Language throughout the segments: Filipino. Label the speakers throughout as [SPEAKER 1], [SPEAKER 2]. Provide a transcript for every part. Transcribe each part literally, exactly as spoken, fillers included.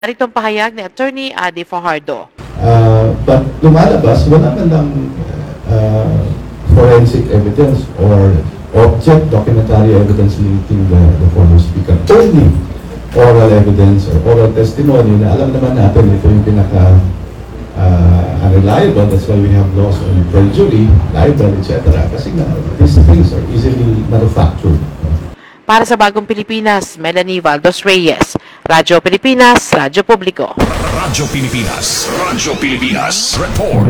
[SPEAKER 1] Naritong pahayag ni Attorney Adi Fajardo.
[SPEAKER 2] Uh, but lumalabas, wala man lang uh, forensic evidence or object documentary evidence linking the, the former speaker. Only oral evidence or oral testimony na alam naman natin ito yung pinaka uh, unreliable. That's why we have laws on perjury, libel, et cetera. Kasi nga, these things are easily manufactured.
[SPEAKER 1] Para sa Bagong Pilipinas, Melanie Valdos Reyes, Radyo Pilipinas, Radyo Publiko.
[SPEAKER 3] Radyo Pilipinas, Radyo Pilipinas, report.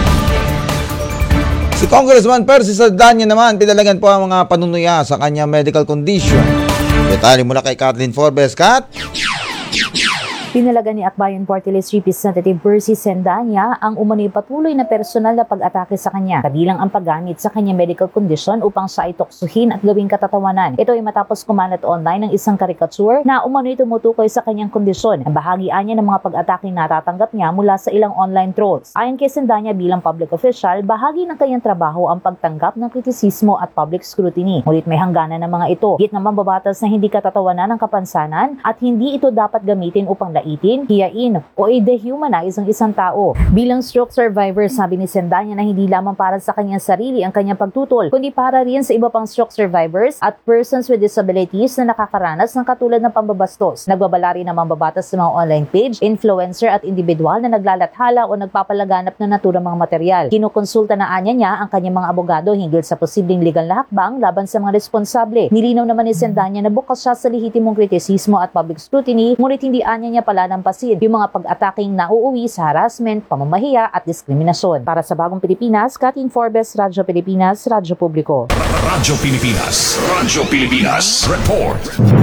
[SPEAKER 4] Si Congressman Percy Saldana naman pinalagan po ang mga panunuya sa kanyang medical condition. Detalye mula kay Kathleen Forbes. Kat?
[SPEAKER 5] Pinalagan ni Akbayan Party List Representative Percy Saldana ang umano'y patuloy na personal na pag-atake sa kanya, kabilang ang paggamit sa kanyang medical condition upang siya itoksuhin at gawing katatawanan. Ito ay matapos kumalat online ng isang karikatur na umano'y tumutukoy sa kanyang kondisyon. Ang bahagian niya ng mga pag-atake na natatanggap niya mula sa ilang online trolls. Ayon kay Saldana bilang public official, bahagi ng kanyang trabaho ang pagtanggap ng kritisismo at public scrutiny. Ngunit may hangganan ng mga ito. Git naman babatas na hindi katatawanan ng kapansanan at hindi ito dapat gamitin upang laitin, hiyain o i-dehumanize ang isang tao. Bilang stroke survivor, sabi ni Saldana na hindi lamang para sa kanyang sarili ang kanyang pagtutol, kundi para rin sa iba pang stroke survivors at persons with disabilities na nakakaranas ng katulad ng pambabastos. Nagbabala rin naman babatas sa mga online page, influencer at individual na naglalathala o nagpapalaganap ng naturang mga material. Kinukonsulta na anya niya ang kanyang mga abogado hinggil sa posibleng legal na hakbang laban sa mga responsable. Nilinaw naman ni Saldana na bukas siya sa lehitimong kritisismo at public scrutiny, ngunit hindi anya niya palalampasin yung mga pag-ataking nauuwi sa harassment, pamamahiya at diskriminasyon. Para sa Bagong Pilipinas, Kathleen Forbes, Radyo Pilipinas, Radyo Publiko.
[SPEAKER 3] Radyo Pilipinas, Radyo Pilipinas, report.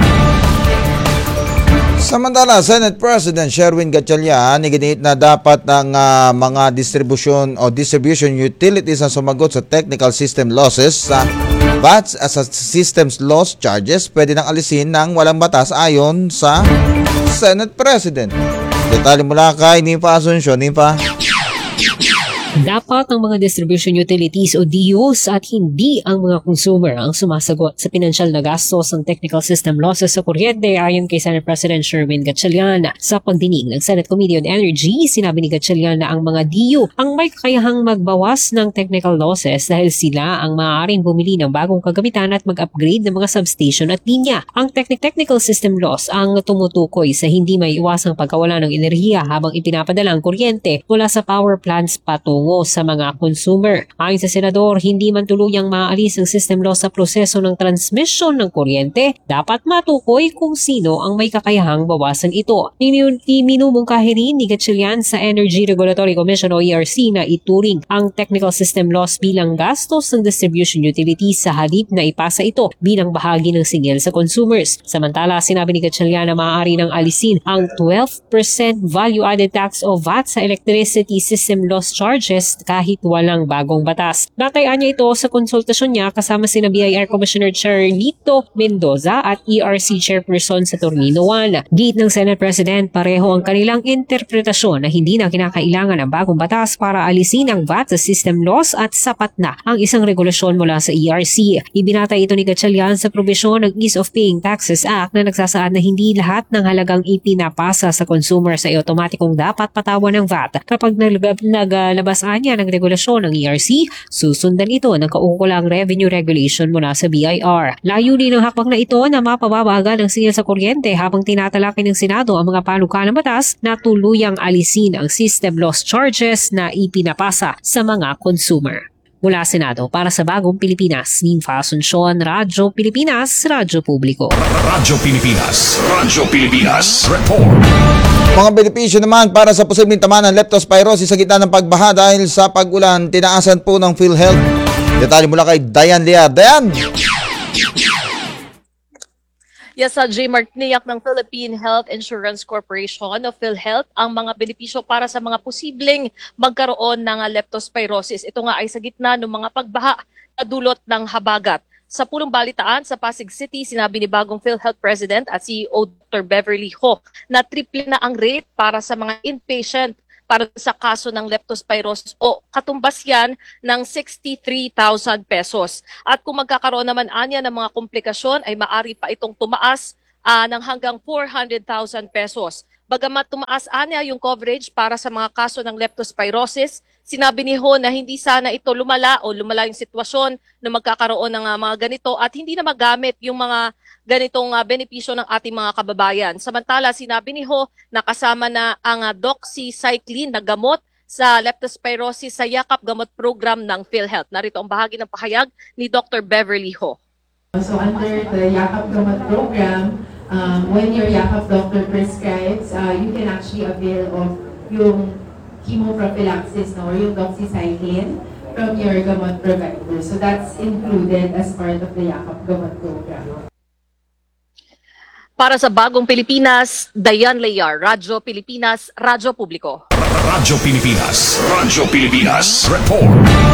[SPEAKER 4] Samantala, Senate President Sherwin Gatchalian iginit na dapat ng uh, mga distribution o distribution utilities na sumagot sa technical system losses sa V A T as a systems loss charges pwede nang alisin ng walang batas ayon sa Senate President. Detalye mula kay Nimpa Asuncion. Nimpa.
[SPEAKER 6] Dapat ang mga distribution utilities o D Us at hindi ang mga consumer ang sumasagot sa pinansyal na gastos ng technical system losses sa kuryente ayon kay Senate President Sherwin Gatchalian. Sa pagdinig ng Senate Committee on Energy, sinabi ni Gatchalian na ang mga D U ang may kakayahang magbawas ng technical losses dahil sila ang maaaring bumili ng bagong kagamitan at mag-upgrade ng mga substation at linya. Ang technical system loss ang tumutukoy sa hindi may iwasang pagkawala ng enerhiya habang ipinapadala ang kuryente mula sa power plants patungo sa mga consumer. Ayon sa senador, hindi man tuluyang maalis ang system loss sa proseso ng transmission ng kuryente, dapat matukoy kung sino ang may kakayahang bawasan ito. Minumungkahi rin ni Gatchalian sa Energy Regulatory Commission o E R C na ituring ang technical system loss bilang gastos ng distribution utilities sa halip na ipasa ito bilang bahagi ng singil sa consumers. Samantala, sinabi ni Gatchalian na maaari nang alisin ang twelve percent value-added tax o V A T sa electricity system loss charges kahit walang bagong batas. Natayaan niya ito sa konsultasyon niya kasama sina B I R Commissioner Charlito Mendoza at E R C Chairperson sa Tornino one. Git ng Senate President, pareho ang kanilang interpretasyon na hindi na kinakailangan ng bagong batas para alisin ang V A T sa system loss at sapat na ang isang regulasyon mula sa E R C. Ibinatay ito ni Gatchalian sa probisyon ng Ease of Paying Taxes Act na nagsasaad na hindi lahat ng halagang ipinapasa sa consumers ay otomatikong dapat patawan ng V A T. Kapag naglabas niya ng regulasyon ng E R C, susundan ito ng kaukulang revenue regulation mula sa B I R. Layunin ng hakbang na ito na mapababagal ang singil sa kuryente habang tinatalakay ng Senado ang mga panukalang batas na tuluyang alisin ang system loss charges na ipinapasa sa mga consumer. Mula Senado, para sa Bagong Pilipinas, Nimpa Asuncion, Radyo Pilipinas, Radyo Publiko.
[SPEAKER 3] Radyo Pilipinas, Radyo Pilipinas, report.
[SPEAKER 4] Mga benepisyo naman para sa posibleng tama ng leptospirosis sa gitna ng pagbaha dahil sa pag-ulan, tinaasan po ng PhilHealth. Detalye mula kay Diane Liar. Diane!
[SPEAKER 7] Yes, sa J. Martiniak ng Philippine Health Insurance Corporation o PhilHealth ang mga benepisyo para sa mga posibleng magkaroon ng leptospirosis. Ito nga ay sa gitna ng mga pagbaha na dulot ng habagat. Sa pulong balitaan sa Pasig City, sinabi ni bagong PhilHealth President at C E O Doctor Beverly Ho na triple na ang rate para sa mga inpatient para sa kaso ng leptospirosis o katumbas yan ng sixty-three thousand pesos. At kung magkakaroon naman anya ng mga komplikasyon ay maari pa itong tumaas uh, ng hanggang four hundred thousand pesos. Bagamat tumaas anya yung coverage para sa mga kaso ng leptospirosis, sinabi ni Ho na hindi sana ito lumala o lumala yung sitwasyon na magkakaroon ng uh, mga ganito at hindi na magamit yung mga ganitong uh, benepisyo ng ating mga kababayan. Samantala, sinabi ni Ho na kasama na ang uh, doxycycline na gamot sa leptospirosis sa Yakap Gamot Program ng PhilHealth. Narito ang bahagi ng pahayag ni Doctor Beverly Ho.
[SPEAKER 8] So under the Yakap Gamot Program, um, when your Yakap doctor prescribes, uh, you can actually avail of yung chemoprophylaxis no, or yung doxycycline from your gamot provider. So that's included as part of the Yakap Gamot Program.
[SPEAKER 7] Para sa Bagong Pilipinas, Dayan Layar, Radyo Pilipinas, Radyo Publiko.
[SPEAKER 3] Radyo Pilipinas, Radyo Pilipinas, report.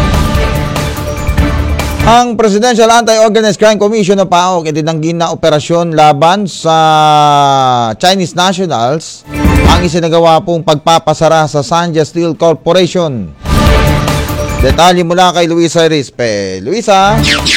[SPEAKER 4] Ang Presidential Anti-Organized Crime Commission o P A O K itinanggi na operasyon laban sa Chinese nationals ang isinagawa pong pagpapasara sa Sanja Steel Corporation. Detalye mula kay Luisa Rispe. Luisa?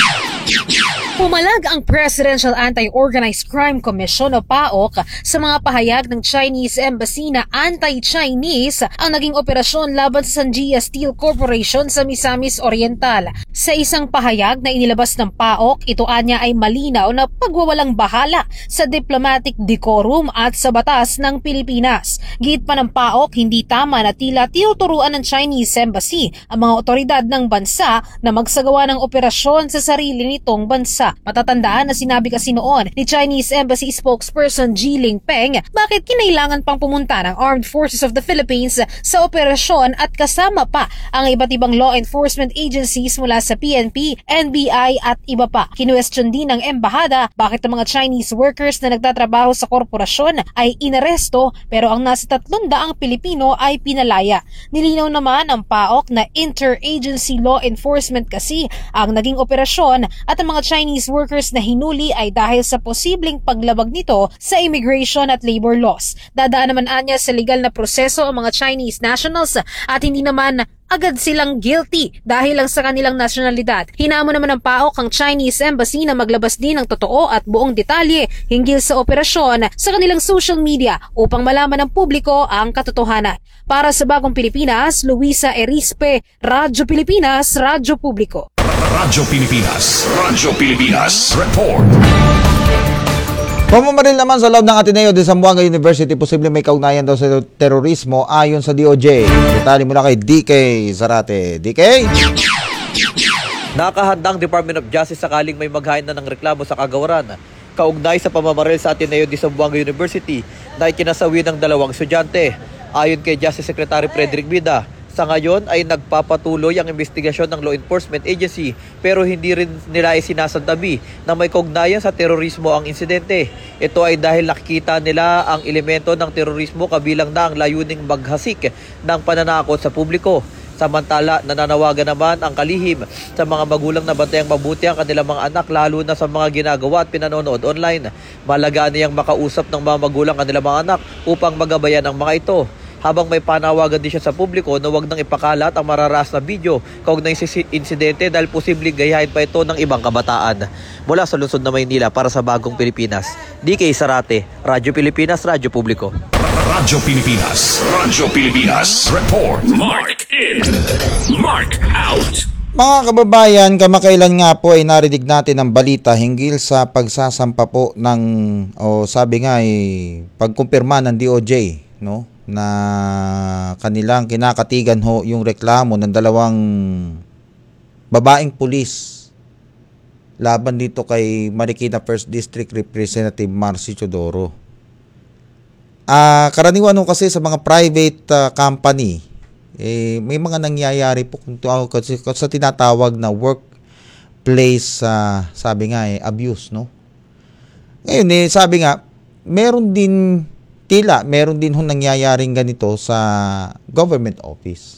[SPEAKER 9] Pumalag ang Presidential Anti-Organized Crime Commission o P A O K sa mga pahayag ng Chinese Embassy na anti-Chinese ang naging operasyon laban sa Sanjia Steel Corporation sa Misamis Oriental. Sa isang pahayag na inilabas ng P A O K, ito anya ay malinaw na pagwawalang bahala sa diplomatic decorum at sa batas ng Pilipinas. Giit pa ng P A O K, hindi tama na tila tinuturuan ng Chinese Embassy ang mga otoridad ng bansa na magsagawa ng operasyon sa sarili nitong bansa. Matatandaan na sinabi kasi noon ni Chinese Embassy spokesperson Ji Lingpeng bakit kinailangan pang pumunta ng Armed Forces of the Philippines sa operasyon at kasama pa ang iba't ibang law enforcement agencies mula sa P N P, N B I at iba pa. Kinuwestiyon din ng embahada bakit ang mga Chinese workers na nagtatrabaho sa korporasyon ay inaresto pero ang nasa tatlong daang Pilipino ay pinalaya. Nilinaw naman ng P A O K na interagency law enforcement kasi ang naging operasyon at ang mga Chinese workers na hinuli ay dahil sa posibleng paglabag nito sa immigration at labor laws. Dadaan naman anya sa legal na proseso ang mga Chinese nationals at hindi naman agad silang guilty dahil lang sa kanilang nasyonalidad. Hinamon naman ng P A O K ang Chinese Embassy na maglabas din ng totoo at buong detalye hinggil sa operasyon sa kanilang social media upang malaman ng publiko ang katotohanan. Para sa Bagong Pilipinas, Luisa Erispe, Radyo Pilipinas, Radyo Publiko.
[SPEAKER 3] Radyo Pilipinas, Radyo Pilipinas, report.
[SPEAKER 4] Pamamaril naman sa loob ng Ateneo de Zamboanga University, posibleng may kaugnayan daw sa terorismo ayon sa D O J. Detalye mula kay D K Zarate. D K?
[SPEAKER 10] Nakahandang Department of Justice sakaling may maghain na ng reklamo sa kagawaran kaugnay sa pamamaril sa Ateneo de Zamboanga University na ikinasawi ng dalawang estudyante. Ayon kay Justice Secretary Frederick Bida, sa ngayon ay nagpapatuloy ang investigasyon ng Law Enforcement Agency pero hindi rin nila isinasantabi na may kaugnayan sa terorismo ang insidente. Ito ay dahil nakikita nila ang elemento ng terorismo kabilang na ang layuning maghasik ng pananakot sa publiko. Samantala, nananawagan naman ang kalihim sa mga magulang na bantayang mabuti ang kanilang mga anak lalo na sa mga ginagawa at pinanonood online. Malagaan niyang makausap ng mga magulang kanilang mga anak upang magabayan ang mga ito. Habang may panawagan din siya sa publiko na huwag nang ipakalat ang mararas na video kaugnay sa insidente dahil posibleng gayahin pa ito ng ibang kabataan. Mula sa lungsod na Maynila para sa Bagong Pilipinas, D K Zarate, Radyo Pilipinas, Radyo Publiko.
[SPEAKER 3] Radyo Pilipinas, Radyo Pilipinas, report. Mark in, mark out.
[SPEAKER 4] Mga kababayan, kamakailan nga po ay narinig natin ang balita hinggil sa pagsasampa po ng, o sabi nga ay pagkumpirma ng D O J, no? Na kanilang kinakatigan ho yung reklamo ng dalawang babaeng pulis laban dito kay Marikina first District Representative Marcy Chodoro. Ah, karaniwan ho kasi sa mga private uh, company, eh, may mga nangyayari po kung kasi sa tinatawag na workplace uh, sabi nga eh abuse, no? Ngayon eh sabi nga meron din tila meron din hong nangyayaring ganito sa government office.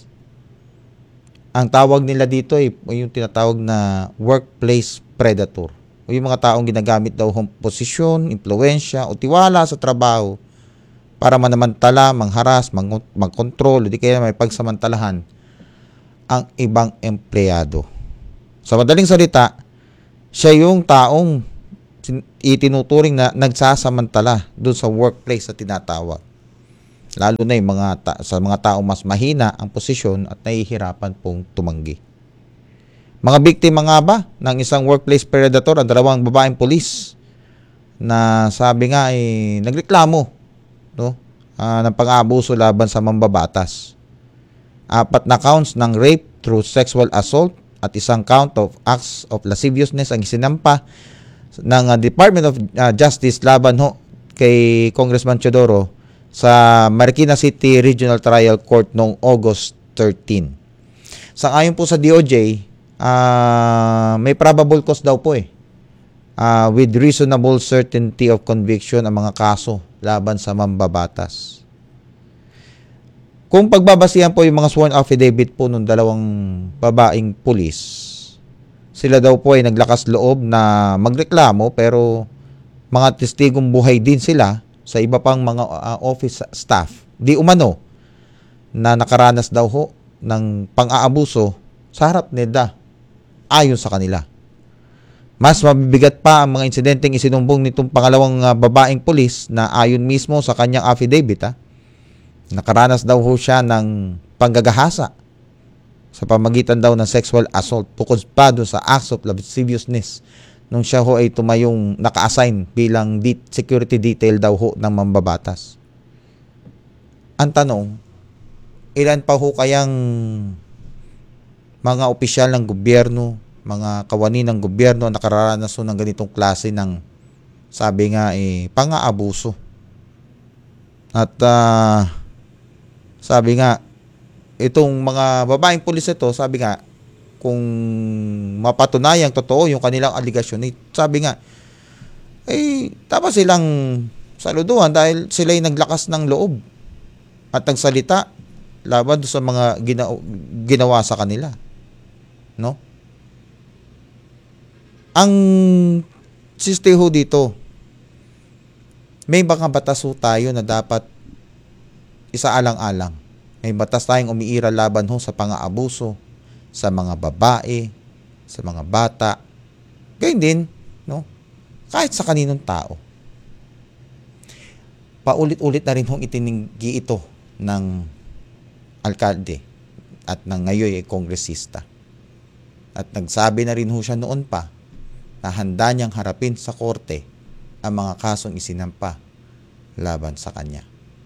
[SPEAKER 4] Ang tawag nila dito ay yung tinatawag na workplace predator. O yung mga taong ginagamit daw hong posisyon, impluwensya o tiwala sa trabaho para manamantala, mangharas, mag- magkontrol, o di kaya may pagsamantalahan ang ibang empleyado. Sa madaling salita, siya yung taong itinuturing na nagsasamantala doon sa workplace sa tinatawag. lalo na yung mga ta- sa mga taong mas mahina ang posisyon at nahihirapan pong tumanggi. Mga biktima nga ba ng isang workplace predator ang dalawang babaeng pulis na sabi nga ay nagreklamo, no, uh, ng pang-aabuso laban sa mambabatas. Apat na counts ng rape through sexual assault at isang count of acts of lasciviousness ang isinampa ng uh, Department of uh, Justice laban ho kay Congressman Teodoro sa Marikina City Regional Trial Court noong August thirteenth. Sangayon po sa D O J, uh, may probable cause daw po eh. Uh, with reasonable certainty of conviction ang mga kaso laban sa mambabatas. Kung pagbabasihan po yung mga sworn affidavit po ng dalawang babaeng pulis, sila daw po ay naglakas loob na magreklamo pero mga testigong buhay din sila sa iba pang mga uh, office staff. Di umano na nakaranas daw ho ng pang-aabuso sa harap nila ayon sa kanila. Mas mabibigat pa ang mga insidenteng isinumbong nitong pangalawang uh, babaeng pulis na ayon mismo sa kanyang affidavit, ha, nakaranas daw ho siya ng panggagahasa sa pamagitan daw ng sexual assault bukod pa doon sa acts of lasciviousness nung siya ho ay tumayong naka-assign bilang de- security detail daw ho ng mambabatas. Ang tanong, ilan pa ho kayang mga opisyal ng gobyerno, mga kawani ng gobyerno nakararanas ng ganitong klase ng, sabi nga eh, pang-aabuso. At uh, sabi nga, itong mga babaeng pulis ito, sabi nga, kung mapatunayang totoo yung kanilang aligasyon, eh, sabi nga, eh, dapat silang saluduhan dahil sila'y naglakas ng loob at nagsalita laban sa mga gina- ginawa sa kanila. No? Ang sisteho dito, may mga batas ho tayo na dapat isaalang-alang. May batas tayong umiiral laban ho sa pang-aabuso, sa mga babae, sa mga bata. Gayun din, no? Kahit sa kaninong tao. Paulit-ulit na rin hong itininggi ito ng alkalde at ng ngayon ay kongresista. At nagsabi na rin ho siya noon pa na handa niyang harapin sa korte ang mga kasong isinampa laban sa kanya.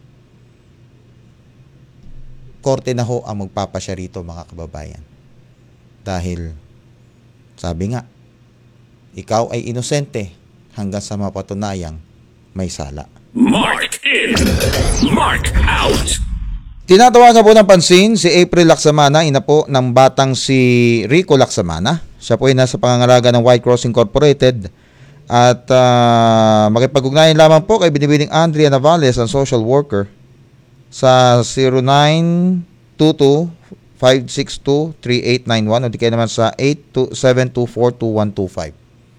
[SPEAKER 4] Korte na ho ang magpapasya rito, mga kababayan. Dahil, sabi nga, ikaw ay inosente hanggang sa mapatunayang may sala.
[SPEAKER 3] Mark in, mark out.
[SPEAKER 4] Tinatawagan po ng pansin si April Laksamana, ina po ng batang si Rico Laksamana. Siya po ay nasa pangangalaga ng White Cross Incorporated. At uh, makipag-ugnayan lamang po kay Binibining Andrea Navales, ang social worker, sa zero nine two two, five six two, three eight nine one o di kaya naman sa eight two seven two four two one two five.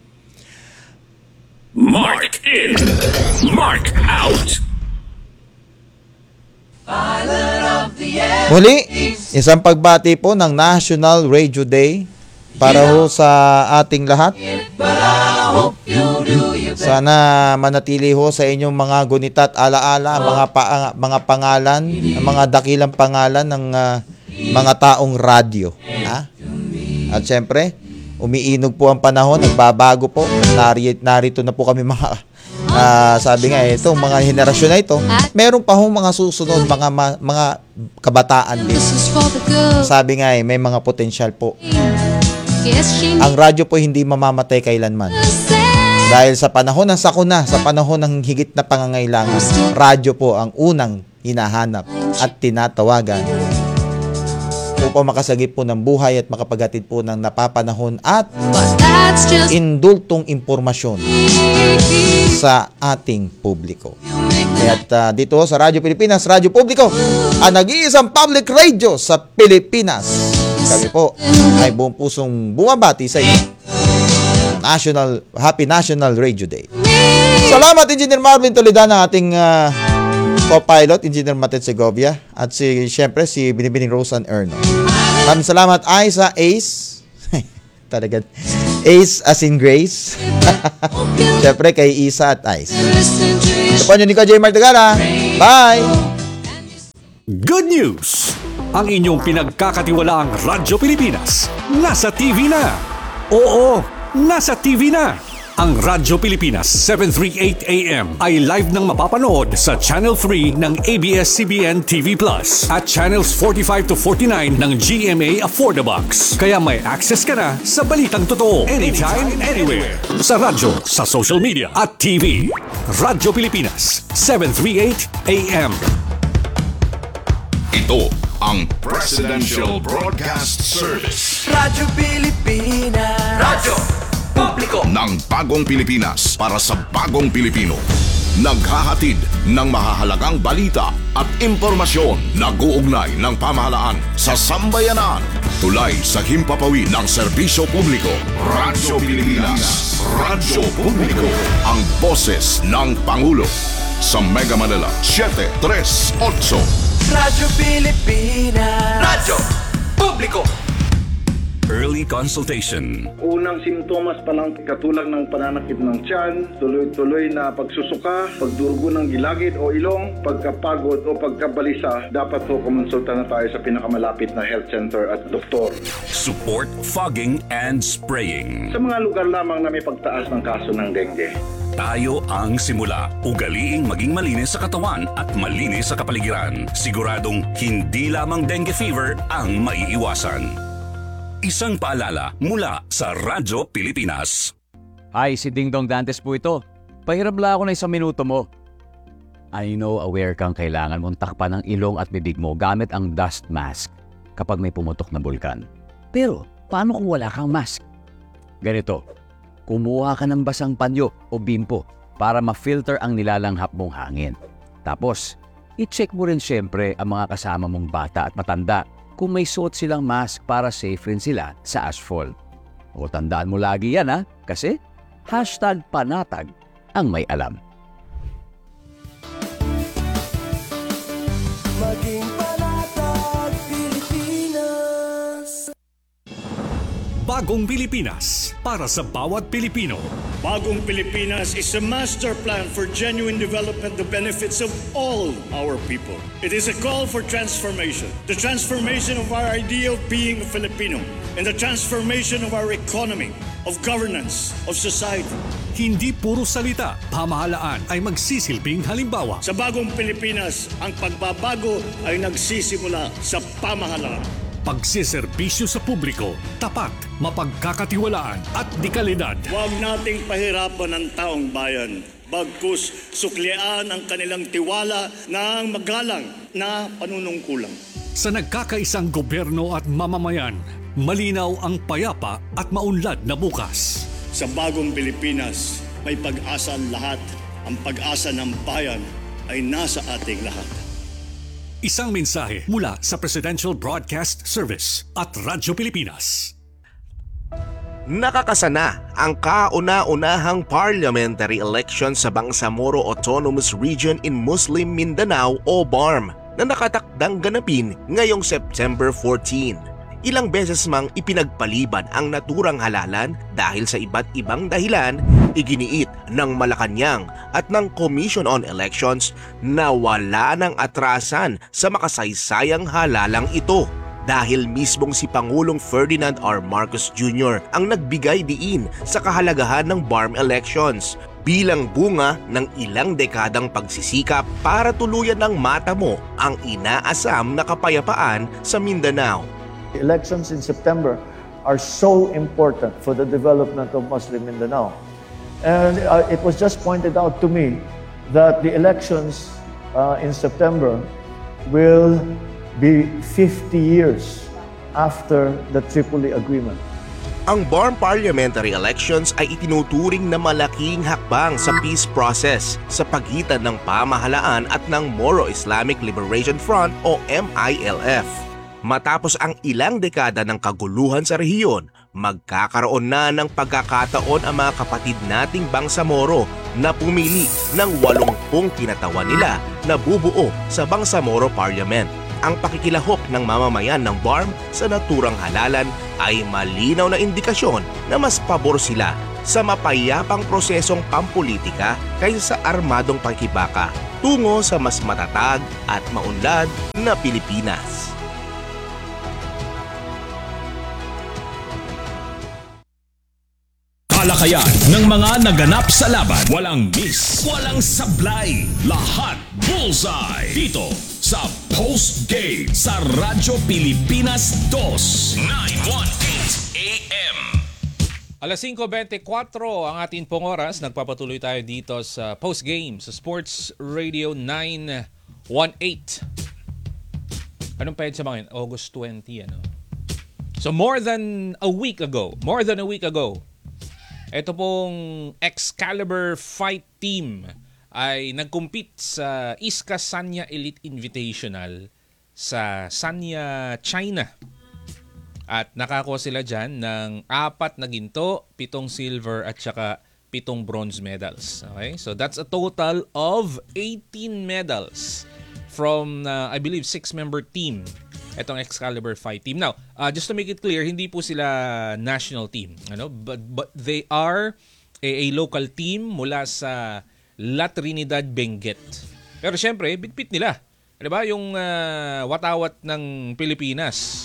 [SPEAKER 3] Mark in, mark out.
[SPEAKER 4] Muli, isang pagbati po ng National Radio Day para ho sa ating lahat. Sana manatili ho sa inyong mga gunita at alaala ang mga, pa, mga pangalan, ang mga dakilang pangalan ng uh, mga taong radyo. Ha? At syempre, umiinog po ang panahon, nagbabago po. Narito, narito na po kami mga... Uh, sabi nga, itong mga henerasyon na ito, meron pa hong mga susunod, mga ma, mga kabataan din. Sabi nga, eh, may mga potensyal po. Ang radyo po hindi mamamatay kailanman. Dahil sa panahon ng sakuna, sa panahon ng higit na pangangailangan, radyo po ang unang hinahanap at tinatawagan upang makasagip po ng buhay at makapaghatid po ng napapanahon at indultong impormasyon sa ating publiko. At uh, dito sa Radyo Pilipinas, Radyo Publiko, ang nag-iisang public radio sa Pilipinas. Kami po ay buong pusong bumabati sa inyo. National, Happy National Radio Day. Salamat, Engineer Marvin Toledano, ating uh, co-pilot, Engineer Matet Segovia, at si, siyempre, si Binibining Rosan Erno. Maraming salamat, Aiza Ace. Talaga. Ace as in Grace. Siyempre, kay Isa at Ice. Ito po nyo ni J. Martagala. Bye!
[SPEAKER 3] Good news! Ang inyong pinagkakatiwalaang Radyo Pilipinas nasa T V na. Oo, nasa T V na. Ang Radyo Pilipinas seven thirty-eight A M ay live nang mapapanood sa Channel three ng A B S C B N T V Plus at Channels forty-five to forty-nine ng G M A Affordabox. Kaya may access ka na sa balitang totoo anytime, anywhere. Sa radyo, sa social media at T V. Radyo Pilipinas seven thirty-eight A M. Ito ang Presidential Broadcast Service.
[SPEAKER 11] Radyo Pilipinas. Radyo Publiko
[SPEAKER 3] ng bagong Pilipinas para sa bagong Pilipino. Naghahatid ng mahahalagang balita at impormasyon na guugnay ng pamahalaan sa sambayanan. Tulay sa himpapawid ng serbisyo publiko. Radyo Pilipinas. Radyo Publiko. Ang boses ng Pangulo. Sa Mega Manila, seven three eight.
[SPEAKER 11] Radyo Pilipinas. Radyo Publiko.
[SPEAKER 3] Early consultation.
[SPEAKER 12] Unang simptomas pa lang katulad ng pananakit ng tiyan, tuloy-tuloy na pagsusuka, pagdurugo ng gilagid o ilong, pagkapagod o pagkabalisa, dapat po kumonsulta na tayo sa pinakamalapit na health center at doktor.
[SPEAKER 3] Support fogging and spraying.
[SPEAKER 12] Sa mga lugar lamang na may pagtaas ng kaso ng dengue.
[SPEAKER 3] Tayo ang simula. Ugaliing maging malinis sa katawan at malinis sa kapaligiran. Siguradong hindi lamang dengue fever ang maiiwasan. Isang paalala mula sa Radyo Pilipinas.
[SPEAKER 13] Hi, si Ding Dong Dantes po ito. Pahirap lang ako na isang minuto mo. I know aware kang kailangan mong takpan ng ilong at bibig mo gamit ang dust mask kapag may pumutok na bulkan. Pero, paano kung wala kang mask? Ganito, kumuha ka ng basang panyo o bimpo para ma-filter ang nilalanghap mong hangin. Tapos, i-check mo rin syempre ang mga kasama mong bata at matanda kung may suot silang mask para safe rin sila sa ashfall. O tandaan mo lagi yan ha, kasi hashtag panatag ang may alam.
[SPEAKER 11] Maging panatag Pilipinas.
[SPEAKER 3] Bagong Pilipinas para sa bawat Pilipino.
[SPEAKER 14] Bagong Pilipinas is a master plan for genuine development the benefits of all our people. It is a call for transformation. The transformation of our idea of being a Filipino and the transformation of our economy, of governance, of society.
[SPEAKER 3] Hindi puro salita, pamahalaan ay magsisilbing halimbawa.
[SPEAKER 14] Sa Bagong Pilipinas, ang pagbabago ay nagsisimula sa pamahalaan.
[SPEAKER 3] Pagsiservisyo sa publiko, tapat, mapagkakatiwalaan at dekalidad.
[SPEAKER 14] Huwag nating pahirapan ang taong bayan. Bagkus suklian ang kanilang tiwala ng magalang na panunungkulan.
[SPEAKER 3] Sa nagkakaisang gobyerno at mamamayan, malinaw ang payapa at maunlad na bukas.
[SPEAKER 14] Sa Bagong Pilipinas, may pag-asa ang lahat. Ang pag-asa ng bayan ay nasa ating lahat.
[SPEAKER 3] Isang mensahe mula sa Presidential Broadcast Service at Radyo Pilipinas.
[SPEAKER 15] Nakakasana ang kauna-unahang parliamentary election sa Bangsamoro Autonomous Region in Muslim Mindanao o B A R M na nakatakdang ganapin ngayong September fourteenth. Ilang beses mang ipinagpaliban ang naturang halalan dahil sa iba't ibang dahilan, iginiit ng Malacanang at ng Commission on Elections na wala ng atrasan sa makasaysayang halalang ito. Dahil mismong si Pangulong Ferdinand R. Marcos Junior ang nagbigay diin sa kahalagahan ng B A R M elections bilang bunga ng ilang dekadang pagsisikap para tuluyan ng matamo ang inaasam na kapayapaan sa Mindanao.
[SPEAKER 16] The elections in September are so important for the development of Muslim Mindanao. And uh, it was just pointed out to me that the elections uh, in September will be fifty years after the Tripoli Agreement.
[SPEAKER 15] Ang B A R M parliamentary elections ay itinuturing na malaking hakbang sa peace process sa pagitan ng pamahalaan at ng Moro Islamic Liberation Front o M I L F. Matapos ang ilang dekada ng kaguluhan sa rehiyon, magkakaroon na ng pagkakataon ang mga kapatid nating Bangsamoro na pumili ng walumpung kinatawan nila na bubuo sa Bangsamoro Parliament. Ang pakikilahok ng mamamayan ng B A R M sa naturang halalan ay malinaw na indikasyon na mas pabor sila sa mapayapang prosesong pampolitika kaysa sa armadong pakikibaka. tungo sa mas matatag at maunlad na Pilipinas.
[SPEAKER 3] Talakayan ng mga naganap sa laban. Walang miss, walang sablay. Lahat bullseye. Dito sa Post Game sa Radyo Pilipinas two, nine eighteen A M.
[SPEAKER 17] Alas singko bentengkwatro ang ating pong oras. Nagpapatuloy tayo dito sa Post Game sa Sports Radio nine eighteen. Anong pahid sa mga yun? August twentieth, ano? So more than a week ago, more than a week ago, ito pong Excalibur Fight Team ay nag-compete sa Iska Sanya Elite Invitational sa Sanya, China. At nakakuha sila dyan ng apat na ginto, pitong silver at saka pitong bronze medals. Okay? So that's a total of eighteen medals from, uh, I believe, six-member team. Itong Excalibur Fight Team. Now, uh, just to make it clear, hindi po sila national team. Ano? But, but they are a, a local team mula sa La Trinidad, Benguet. Pero syempre, bitbit nila. Diba? Yung uh, watawat ng Pilipinas.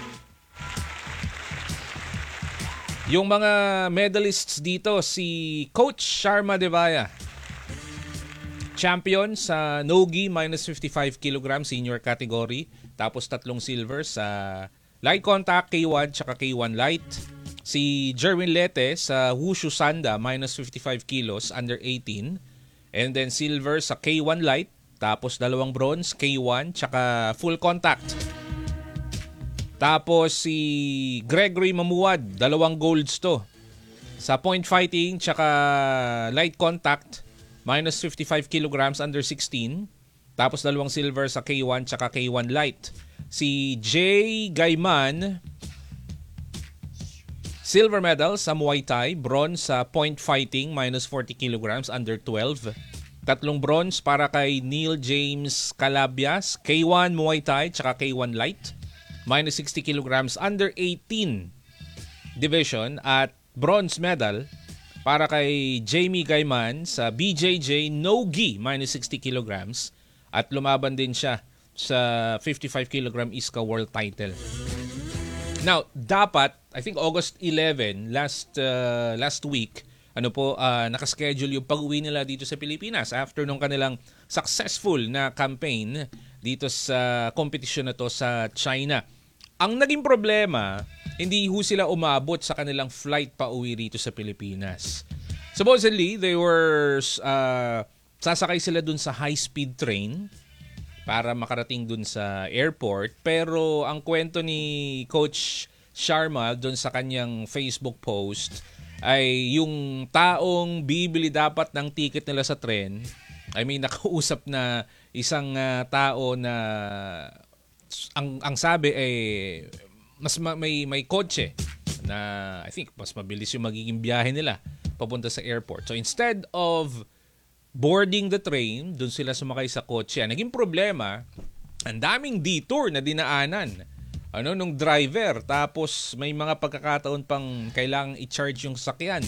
[SPEAKER 17] Yung mga medalists dito, si Coach Sharma Devaya. Champion sa Nogi minus fifty-five kilogram senior category. Tapos tatlong silver sa light contact K one tsaka K one light. Si Jerwin Lete sa Wushu Sanda minus fifty-five kilos under eighteen. And then silver sa K one light. Tapos dalawang bronze K one tsaka full contact. Tapos si Gregory Mamuad, dalawang golds to. Sa point fighting tsaka light contact minus fifty-five kilograms under sixteen. Tapos dalawang silver sa K one tsaka K one light. Si Jay Gaiman, silver medal sa Muay Thai, bronze sa point fighting minus forty kilograms under twelve. Tatlong bronze para kay Neil James Calabias, K one Muay Thai tsaka K one light, minus sixty kilograms under eighteen division. At bronze medal para kay Jamie Gaiman sa B J J No-Gi minus sixty kilograms. At lumaban din siya sa fifty-five kilogram Iska World title. Now, dapat, I think August eleventh, last uh, last week, ano po, uh, nakaschedule yung pag-uwi nila dito sa Pilipinas after nung kanilang successful na campaign dito sa competition na to sa China. Ang naging problema, hindi ho sila umabot sa kanilang flight pa uwi rito sa Pilipinas. Supposedly, they were... Uh, sasakay sila dun sa high-speed train para makarating dun sa airport. Pero ang kwento ni Coach Sharma dun sa kanyang Facebook post ay yung taong bibili dapat ng ticket nila sa tren ay may nakausap na isang uh, tao na ang ang sabi ay mas ma- may may kotse na I think mas mabilis yung magiging biyahe nila papunta sa airport. So instead of boarding the train, dun sila sumakay sa kotse. Ang naging problema, ang daming detour na dinaanan ano nung driver, tapos may mga pagkakataon pang kailangang i-charge yung sakyan.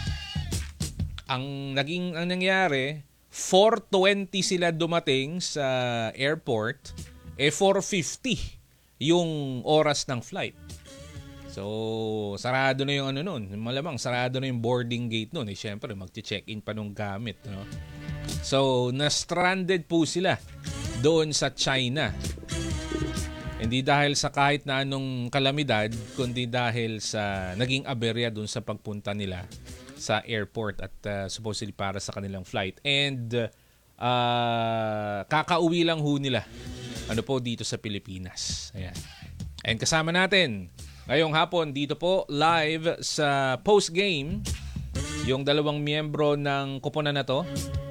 [SPEAKER 17] Ang naging ang nangyari, four twenty sila dumating sa airport, eh four fifty yung oras ng flight. So, sarado na yung ano nun. Malamang sarado na yung boarding gate nun. Eh, syempre, mag-check-in pa nung gamit. No? So, na-stranded po sila doon sa China. Hindi dahil sa kahit na anong kalamidad, kundi dahil sa naging aberya doon sa pagpunta nila sa airport at uh, supposedly para sa kanilang flight. And uh, kakauwi lang ho nila ano po dito sa Pilipinas. Ayan. And kasama natin ngayong hapon dito po live sa post-game yung dalawang miyembro ng koponan na to.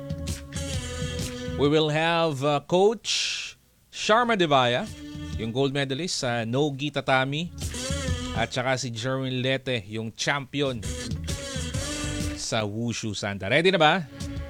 [SPEAKER 17] We will have uh, Coach Sharma Devaya, yung gold medalist sa No-Gi Tatami, at saka si Jerwin Lete, yung champion sa Wushu Sanda. Ready na ba?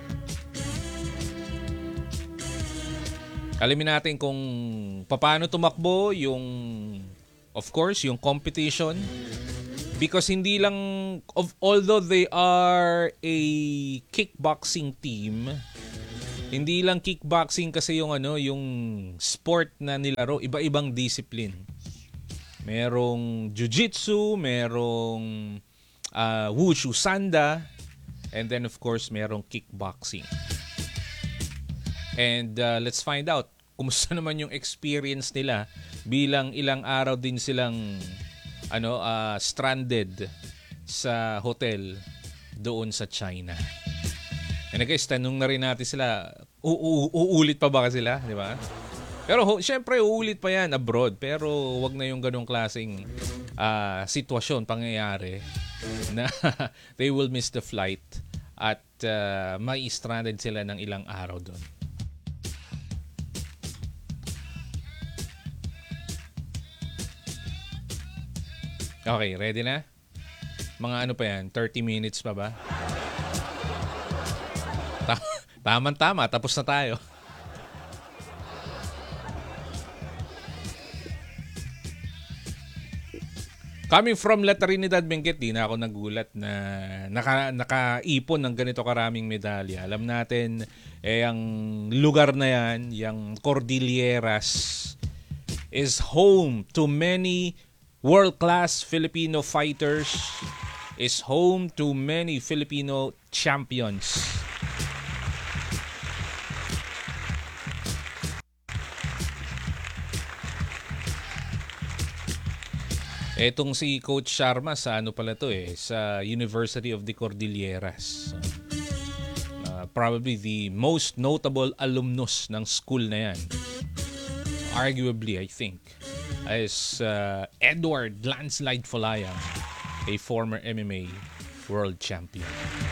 [SPEAKER 17] Alamin natin kung paano tumakbo yung, of course, yung competition. Because hindi lang, of although they are a kickboxing team, Hindi lang kickboxing kasi yung ano, yung sport na nilaro, iba-ibang discipline. Merong jiu-jitsu, merong uh, wushu sanda, and then of course merong kickboxing. And uh, let's find out kumusta naman yung experience nila bilang ilang araw din silang ano uh, stranded sa hotel doon sa China. And guys, tanong na rin natin sila, u- u- uulit pa ba sila, di ba? Pero ho, syempre uulit pa yan abroad, pero wag na yung ganong klaseng uh, sitwasyon pangyayari na they will miss the flight at uh, may stranded sila ng ilang araw doon. Okay, ready na? Mga ano pa yan? thirty minutes pa ba? Tama-tama, tapos na tayo. Coming from La Trinidad, Benguet, di na ako nagulat na naka, nakaipon ng ganito karaming medalya. Alam natin, eh, ang lugar na yan, yung Cordilleras, is home to many world-class Filipino fighters, is home to many Filipino champions. Etong si Coach Sharma sa ano pala to eh, sa University of the Cordilleras. Uh, probably the most notable alumnus ng school na yan. Arguably, I think, is uh, Edward Landslide Folayang, a former M M A world champion.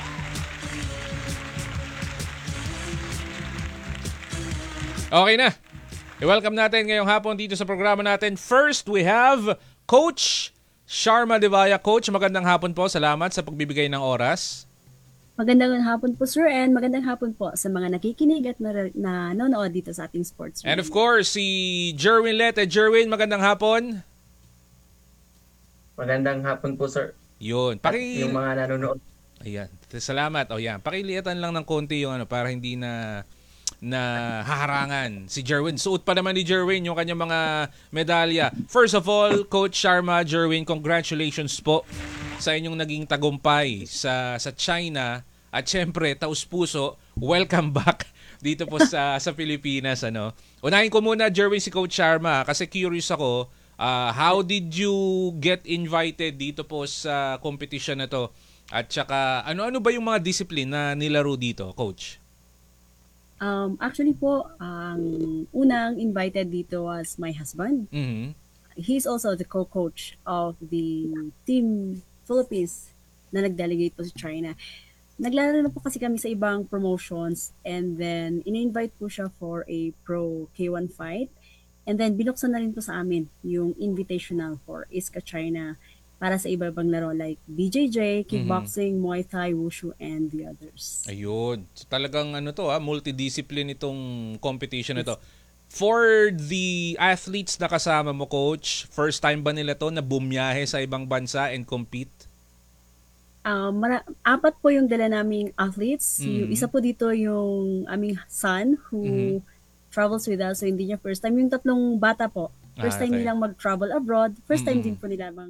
[SPEAKER 17] Okay na. I-welcome natin ngayong hapon dito sa programa natin. First, we have Coach Sharma Devaya. Coach, magandang hapon po. Salamat sa pagbibigay ng oras.
[SPEAKER 18] Magandang hapon po, sir, and magandang hapon po sa mga nakikinig at na- na nanonood dito sa ating sports.
[SPEAKER 17] And of course, si Jerwin Lete. Jerwin, magandang hapon.
[SPEAKER 19] Magandang hapon po, sir.
[SPEAKER 17] Yun. Paki...
[SPEAKER 19] At yung mga nanonood.
[SPEAKER 17] Ayan. Salamat. O yan. Pakiliatan lang ng konti yung ano para hindi na na haharangan si Jerwin. Suot pa naman ni Jerwin yung kanyang mga medalya. First of all, Coach Sharma, Jerwin, congratulations po sa inyong naging tagumpay sa sa China. At syempre, taus puso, welcome back dito po sa sa Pilipinas. Ano. Unahin ko muna, Jerwin, si Coach Sharma kasi curious ako, uh, how did you get invited dito po sa competition na to? At saka, ano-ano ba yung mga discipline na nilaro dito, Coach?
[SPEAKER 18] Um, actually po, ang unang invited dito was my husband.
[SPEAKER 17] Mm-hmm.
[SPEAKER 18] He's also the co-coach of the Team Philippines na nag-delegate po sa China. Naglaro na po kasi kami sa ibang promotions and then in-invite po siya for a pro K one fight and then binuksan na rin po sa amin yung invitational for I S C A China para sa iba-ibang laro like B J J, kickboxing, mm-hmm. Muay Thai, Wushu, and the others.
[SPEAKER 17] Ayun. So, talagang ano to ha, multidiscipline itong competition na to. For the athletes na kasama mo, Coach, first time ba nila to na bumiyahe sa ibang bansa and compete?
[SPEAKER 18] Uh, mara- apat po yung dala naming athletes.
[SPEAKER 17] Mm-hmm.
[SPEAKER 18] Yung isa po dito yung aming son who mm-hmm. travels with us. So hindi niya first time. Yung tatlong bata po, first
[SPEAKER 17] ah,
[SPEAKER 18] time
[SPEAKER 17] okay.
[SPEAKER 18] nilang mag-travel abroad. First time
[SPEAKER 17] mm-hmm.
[SPEAKER 18] din po nila mang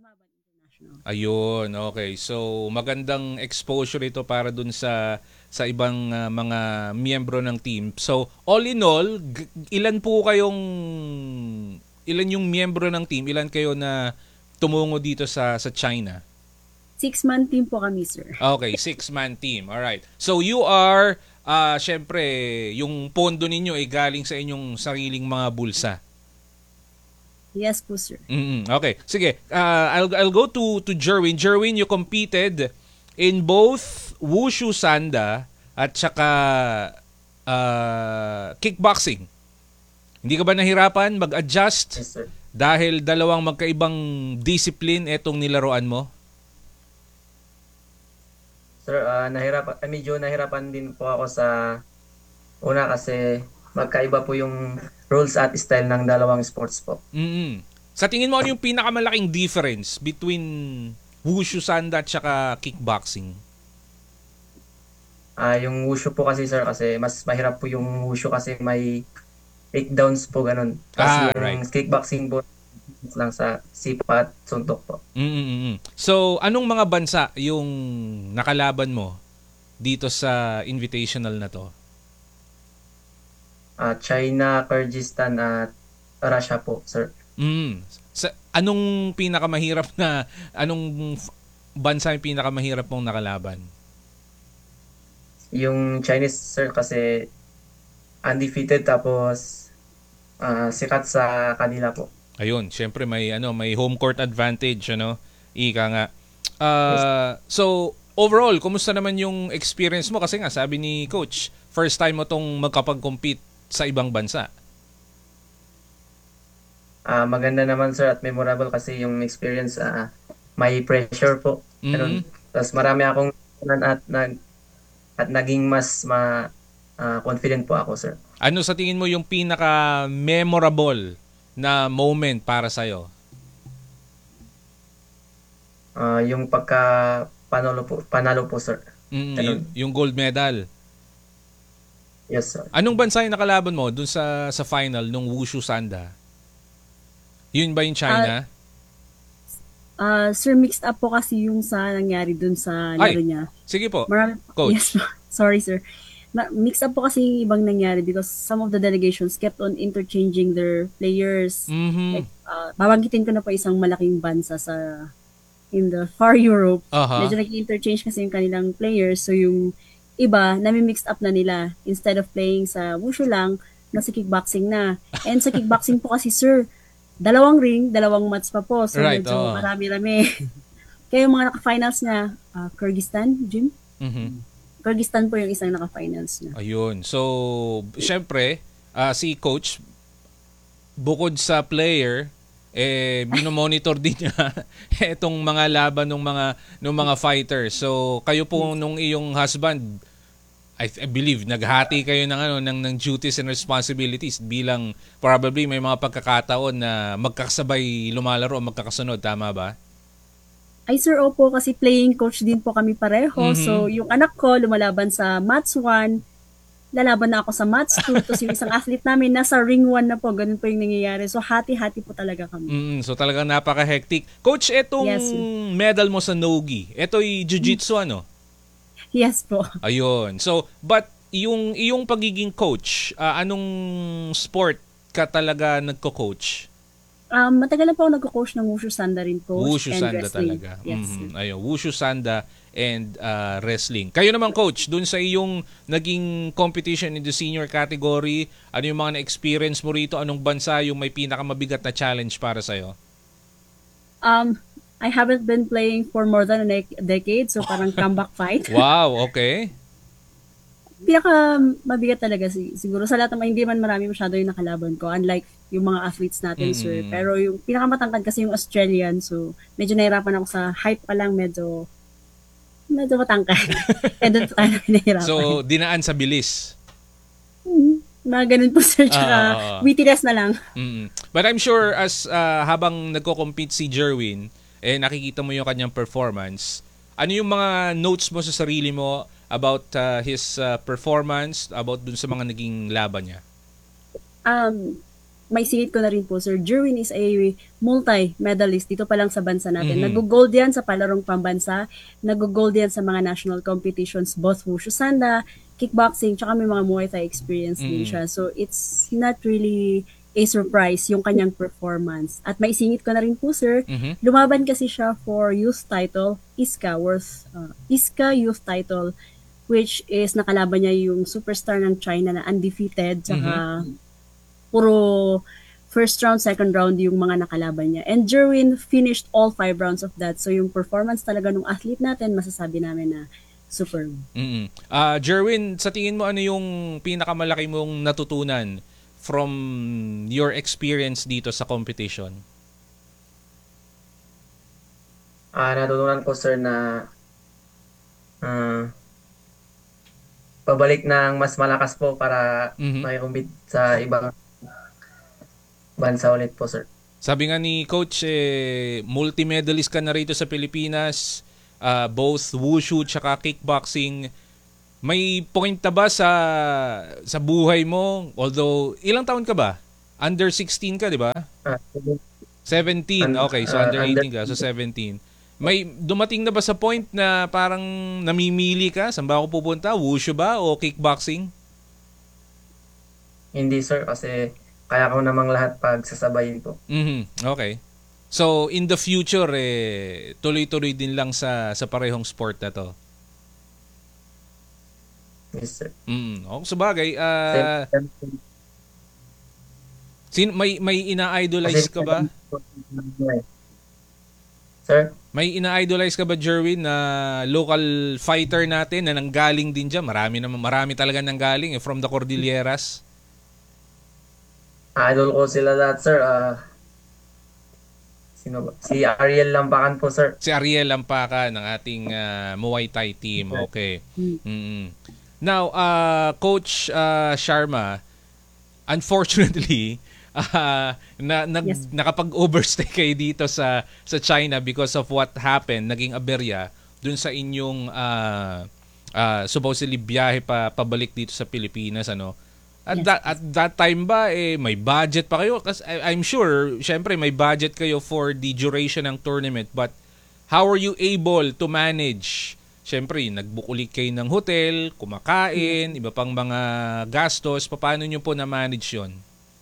[SPEAKER 17] Ayun, okay. So magandang exposure ito para dun sa sa ibang uh, mga miyembro ng team. So all in all, g- ilan po kayong ilan yung miyembro ng team? Ilan kayo na tumungo dito sa sa China?
[SPEAKER 18] Six-man team po kami, sir.
[SPEAKER 17] Okay, six-man team. All right. So you are uh syempre yung pondo ninyo ay galing sa inyong sariling mga bulsa.
[SPEAKER 18] Yes po, sir.
[SPEAKER 17] Mm-hmm. Okay. Sige. Uh, I'll, I'll go to, to Jerwin. Jerwin, you competed in both Wushu Sanda at saka uh, kickboxing. Hindi ka ba nahirapan mag-adjust?
[SPEAKER 19] Yes, sir.
[SPEAKER 17] Dahil dalawang magkaibang discipline etong nilaruan mo?
[SPEAKER 19] Sir, uh, nahirapan, eh, medyo nahirapan din po ako sa una kasi magkaiba po yung rules at style ng dalawang sports po.
[SPEAKER 17] Mm-hmm. Sa tingin mo, ano yung pinakamalaking difference between Wushu Sanda at saka kickboxing?
[SPEAKER 19] Ah, yung wushu po kasi sir, kasi mas mahirap po yung wushu kasi may takedowns po ganun.
[SPEAKER 17] Ah,
[SPEAKER 19] Tapos yung
[SPEAKER 17] right.
[SPEAKER 19] kickboxing po lang sa sipa at suntok po.
[SPEAKER 17] Mm-mm. So, anong mga bansa yung nakalaban mo dito sa invitational na to?
[SPEAKER 19] Ah, China, Kyrgyzstan at Russia po, sir.
[SPEAKER 17] Mm. Sa anong pinakamahirap na anong f- bansa yung pinakamahirap mong nakalaban?
[SPEAKER 19] Yung Chinese sir kasi undefeated tapos ah, sikat sa kanila po.
[SPEAKER 17] Ayun, syempre may ano, may home court advantage ano. Ika nga. Uh, so overall, kumusta naman yung experience mo kasi nga sabi ni coach, first time mo tong magkapag-compete sa ibang bansa.
[SPEAKER 19] Ah, maganda naman sir at memorable kasi yung experience ah, may pressure po. Ganun. Tapos marami akong at nag at naging mas ma ah, confident po ako sir.
[SPEAKER 17] Ano sa tingin mo yung pinaka memorable na moment para sa iyo?
[SPEAKER 19] Ah, yung pagka panalo po, panalo po sir.
[SPEAKER 17] Mm,
[SPEAKER 19] Ganun.
[SPEAKER 17] yung, yung gold medal.
[SPEAKER 19] Yes sir.
[SPEAKER 17] Anong bansa yung nakalaban mo dun sa sa final nung Wushu Sanda? Yun ba yung China?
[SPEAKER 18] Ah, sir, mixed up po kasi yung sa nangyari dun sa laro
[SPEAKER 17] Ay,
[SPEAKER 18] niya.
[SPEAKER 17] sige po.
[SPEAKER 18] Marami,
[SPEAKER 17] Coach.
[SPEAKER 18] Yes, sorry sir. Na, mixed up po kasi yung ibang nangyari because some of the delegations kept on interchanging their players.
[SPEAKER 17] Mhm.
[SPEAKER 18] Like, uh, babanggitin ko na po isang malaking bansa sa in the far Europe.
[SPEAKER 17] Aha.
[SPEAKER 18] Medyo nag-interchange kasi yung kanilang players. So yung iba, nami-mixed up na nila. Instead of playing sa wushu lang, nasa kickboxing na. And sa kickboxing po kasi sir, dalawang ring, dalawang mats pa po. So
[SPEAKER 17] Right,
[SPEAKER 18] medyo
[SPEAKER 17] oo.
[SPEAKER 18] marami-rami. Kaya yung mga naka-finals na, uh, Kyrgyzstan, Jim?
[SPEAKER 17] Mhm.
[SPEAKER 18] Kyrgyzstan po yung isang naka-finals na.
[SPEAKER 17] Ayun. So, syempre, ah, si coach bukod sa player eh minomonitor din niya etong mga laban ng mga ng mga fighters. So, kayo po nung iyong husband I, I believe naghati kayo ng ano ng ng duties and responsibilities bilang probably may mga pagkakataon na magkakasabay lumalaro o magkakasunod, tama ba?
[SPEAKER 18] Ay sir, opo, kasi playing coach din po kami pareho.
[SPEAKER 17] Mhm.
[SPEAKER 18] So, yung anak ko lumalaban sa Mats one, lalaban na ako sa Mats two, tapos yung isang athlete namin nasa ring one na po, ganun po yung nangyayari. So, hati-hati po talaga kami.
[SPEAKER 17] Mm, so talagang napaka-hectic. Coach, etong
[SPEAKER 18] Yes, sir.
[SPEAKER 17] medal mo sa Nogi, eto'y jiu-jitsu ano?
[SPEAKER 18] Yes po.
[SPEAKER 17] Ayun. So, but yung iyong pagiging coach, ah, anong sport ka talaga nagko-coach?
[SPEAKER 18] Um, matagal na po ako nagko-coach ng Wushu Sanda rin po.
[SPEAKER 17] Wushu
[SPEAKER 18] and
[SPEAKER 17] Sanda
[SPEAKER 18] wrestling.
[SPEAKER 17] talaga.
[SPEAKER 18] Yes,
[SPEAKER 17] Mhm.
[SPEAKER 18] sir.
[SPEAKER 17] Ayun, Wushu Sanda and ah, wrestling. Kayo naman coach, dun sa iyong naging competition in the senior category, ano yung mga na-experience mo rito? Anong bansa yung may pinakamabigat na challenge para sa'yo?
[SPEAKER 18] Um, I haven't been playing for more than a dec- decade, so parang comeback fight.
[SPEAKER 17] Wow, okay.
[SPEAKER 18] Pinaka mabigat talaga si, siguro sa lahat ng mga hindi man marami masyado yung nakalaban ko, unlike yung mga athletes natin,
[SPEAKER 17] Mm.
[SPEAKER 18] sir. Pero yung pinakamatangkad kasi yung Australian, so medyo nahirapan ako sa height pa lang, medyo medyo matangkad. Kaya doon pa tayo nahirapan.
[SPEAKER 17] So, dinaan sa bilis.
[SPEAKER 18] Hmm, mga ganun po, sir. Tsaka
[SPEAKER 17] Ah, ah, ah.
[SPEAKER 18] wittiness na lang.
[SPEAKER 17] Mm. But I'm sure as ah, habang nagko-compete si Jerwin, eh nakikita mo yung kanyang performance. Ano yung mga notes mo sa sarili mo about ah, his ah, performance, about dun sa mga naging laban niya?
[SPEAKER 18] Um, may singit ko na rin po, sir. Jerwin is a multi-medalist dito pa lang sa bansa natin.
[SPEAKER 17] Mhm.
[SPEAKER 18] Nag-gold yan sa palarong pambansa. Nag-gold yan sa mga national competitions, both Wushu Sanda, kickboxing, tsaka may mga Muay Thai experience din
[SPEAKER 17] Mhm.
[SPEAKER 18] siya. So, it's not really a surprise yung kanyang performance. At may singit ko na rin po, sir.
[SPEAKER 17] Mhm.
[SPEAKER 18] Lumaban kasi siya for youth title, I S K A, worth, uh, I S K A youth title, which is nakalaban niya yung superstar ng China na undefeated, tsaka puro first round, second round yung mga nakalaban niya. And Jerwin finished all five rounds of that. So yung performance talaga ng athlete natin, masasabi namin na superb.
[SPEAKER 17] Mm. Ah, Jerwin, sa tingin mo ano yung pinakamalaki mong natutunan from your experience dito sa competition?
[SPEAKER 19] Ah, natutunan ko sir na ah, pabalik ng mas malakas po para
[SPEAKER 17] Mhm.
[SPEAKER 19] makikumpit sa ibang bansa ulit po sir.
[SPEAKER 17] Sabi nga ni Coach, eh, multi-medalist ka na rito sa Pilipinas, ah, both wushu tsaka kickboxing. may point na ba sa sa buhay mo? Although, ilang taon ka ba? Under sixteen ka, di ba?
[SPEAKER 19] Ah,
[SPEAKER 17] seventeen.
[SPEAKER 19] Un-
[SPEAKER 17] Okay, so
[SPEAKER 19] ah,
[SPEAKER 17] under
[SPEAKER 19] under-
[SPEAKER 17] eighteen ka. So seventeen. May dumating na ba sa point na parang namimili ka? Saan ba ako pupunta? Wushu ba o kickboxing?
[SPEAKER 19] Hindi sir, kasi kaya ko namang lahat pagsasabayin po.
[SPEAKER 17] Mhm. Okay. So in the future eh tuloy-tuloy din lang sa sa parehong sport na to.
[SPEAKER 19] Yes sir.
[SPEAKER 17] Mm. Oh, sabagay, ah sin may may ina-idolize ka ba?
[SPEAKER 19] Sir?
[SPEAKER 17] May ina-idolize ka ba, Jerwin, na local fighter natin na nanggaling din diyan? Marami naman, marami talaga nanggaling eh, from the Cordilleras.
[SPEAKER 19] Idol ko sila lahat sir. Ah, sino ba? Si Ariel Lampacan po sir.
[SPEAKER 17] Si Ariel Lampacan ng ating ah, Muay Thai team. Okay. Mm-mm. Now, uh, Coach uh, Sharma, unfortunately, uh, na, nag,
[SPEAKER 18] Yes.
[SPEAKER 17] nakapag-overstay kayo dito sa sa China because of what happened, naging aberya dun sa inyong uh, uh, supposedly biyahe pa pabalik dito sa Pilipinas, ano? At
[SPEAKER 18] Yes.
[SPEAKER 17] that at that time ba eh may budget pa kayo? Kasi I- I'm sure, syempre may budget kayo for the duration ng tournament, but how are you able to manage? Syempre, nagbukulik kayo ng hotel, kumakain, iba pang mga gastos. Paano nyo po na-manage yun?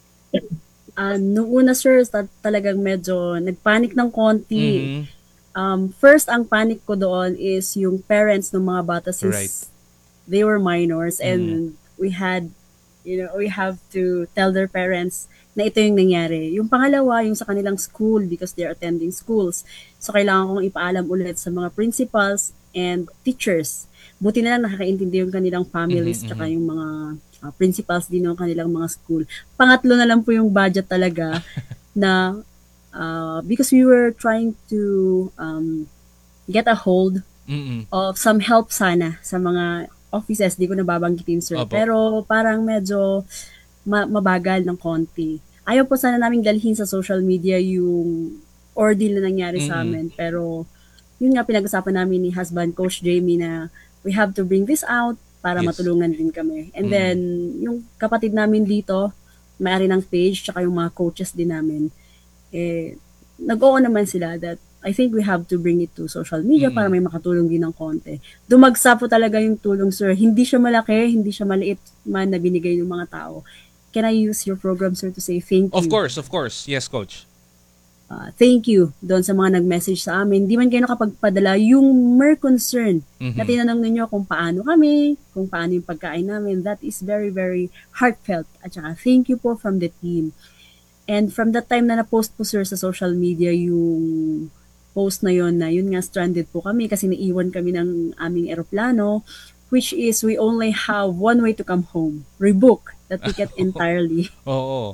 [SPEAKER 18] Ah, nung una sir, ta- talagang medyo nagpanic ng konti.
[SPEAKER 17] Mhm.
[SPEAKER 18] Um, first, ang panic ko doon is yung parents ng mga bata since
[SPEAKER 17] Right.
[SPEAKER 18] they were minors and we had, you know, we have to tell their parents na ito yung nangyari. Yung pangalawa, yung sa kanilang school because they're attending schools. So, kailangan kong ipaalam ulit sa mga principals and teachers. Buti na lang nakakaintindi yung kanilang families
[SPEAKER 17] Mhm,
[SPEAKER 18] tsaka
[SPEAKER 17] mhm.
[SPEAKER 18] yung mga uh, principals din ng kanilang mga school. Pangatlo na lang po yung budget talaga na uh, because we were trying to um, get a hold
[SPEAKER 17] Mm-mm.
[SPEAKER 18] of some help sana sa mga offices, di ko nababanggitin sir.
[SPEAKER 17] Opo.
[SPEAKER 18] Pero parang medyo ma- mabagal ng konti. Ayaw po sana namin dalhin sa social media yung ordeal na nangyari sa
[SPEAKER 17] Mm-mm.
[SPEAKER 18] amin. Pero yun nga pinag-usapan namin ni husband, Coach Jamie, na we have to bring this out para
[SPEAKER 17] Yes.
[SPEAKER 18] matulungan din kami. And
[SPEAKER 17] Mm.
[SPEAKER 18] then, yung kapatid namin dito, may-ari ng page, tsaka yung mga coaches din namin, eh, nag-oo naman sila that I think we have to bring it to social media
[SPEAKER 17] Mm.
[SPEAKER 18] para may makatulong din ng konti. Dumagsa po talaga yung tulong, sir. Hindi siya malaki, hindi siya maliit man na binigay ng mga tao. Can I use your program, sir, to say thank you?
[SPEAKER 17] Of course, of course. Yes, Coach.
[SPEAKER 18] Uh, thank you doon sa mga nag-message sa amin. Di man kayo nakapagpadala yung mere concern
[SPEAKER 17] Mhm.
[SPEAKER 18] na tinanong ninyo kung paano kami, kung paano yung pagkain namin. That is very, very heartfelt. At saka thank you po from the team. And from that time na na-post po sir sa social media yung post na yon na yun nga stranded po kami kasi naiwan kami ng aming eroplano, which is we only have one way to come home. Rebook the ticket entirely.
[SPEAKER 17] Oo.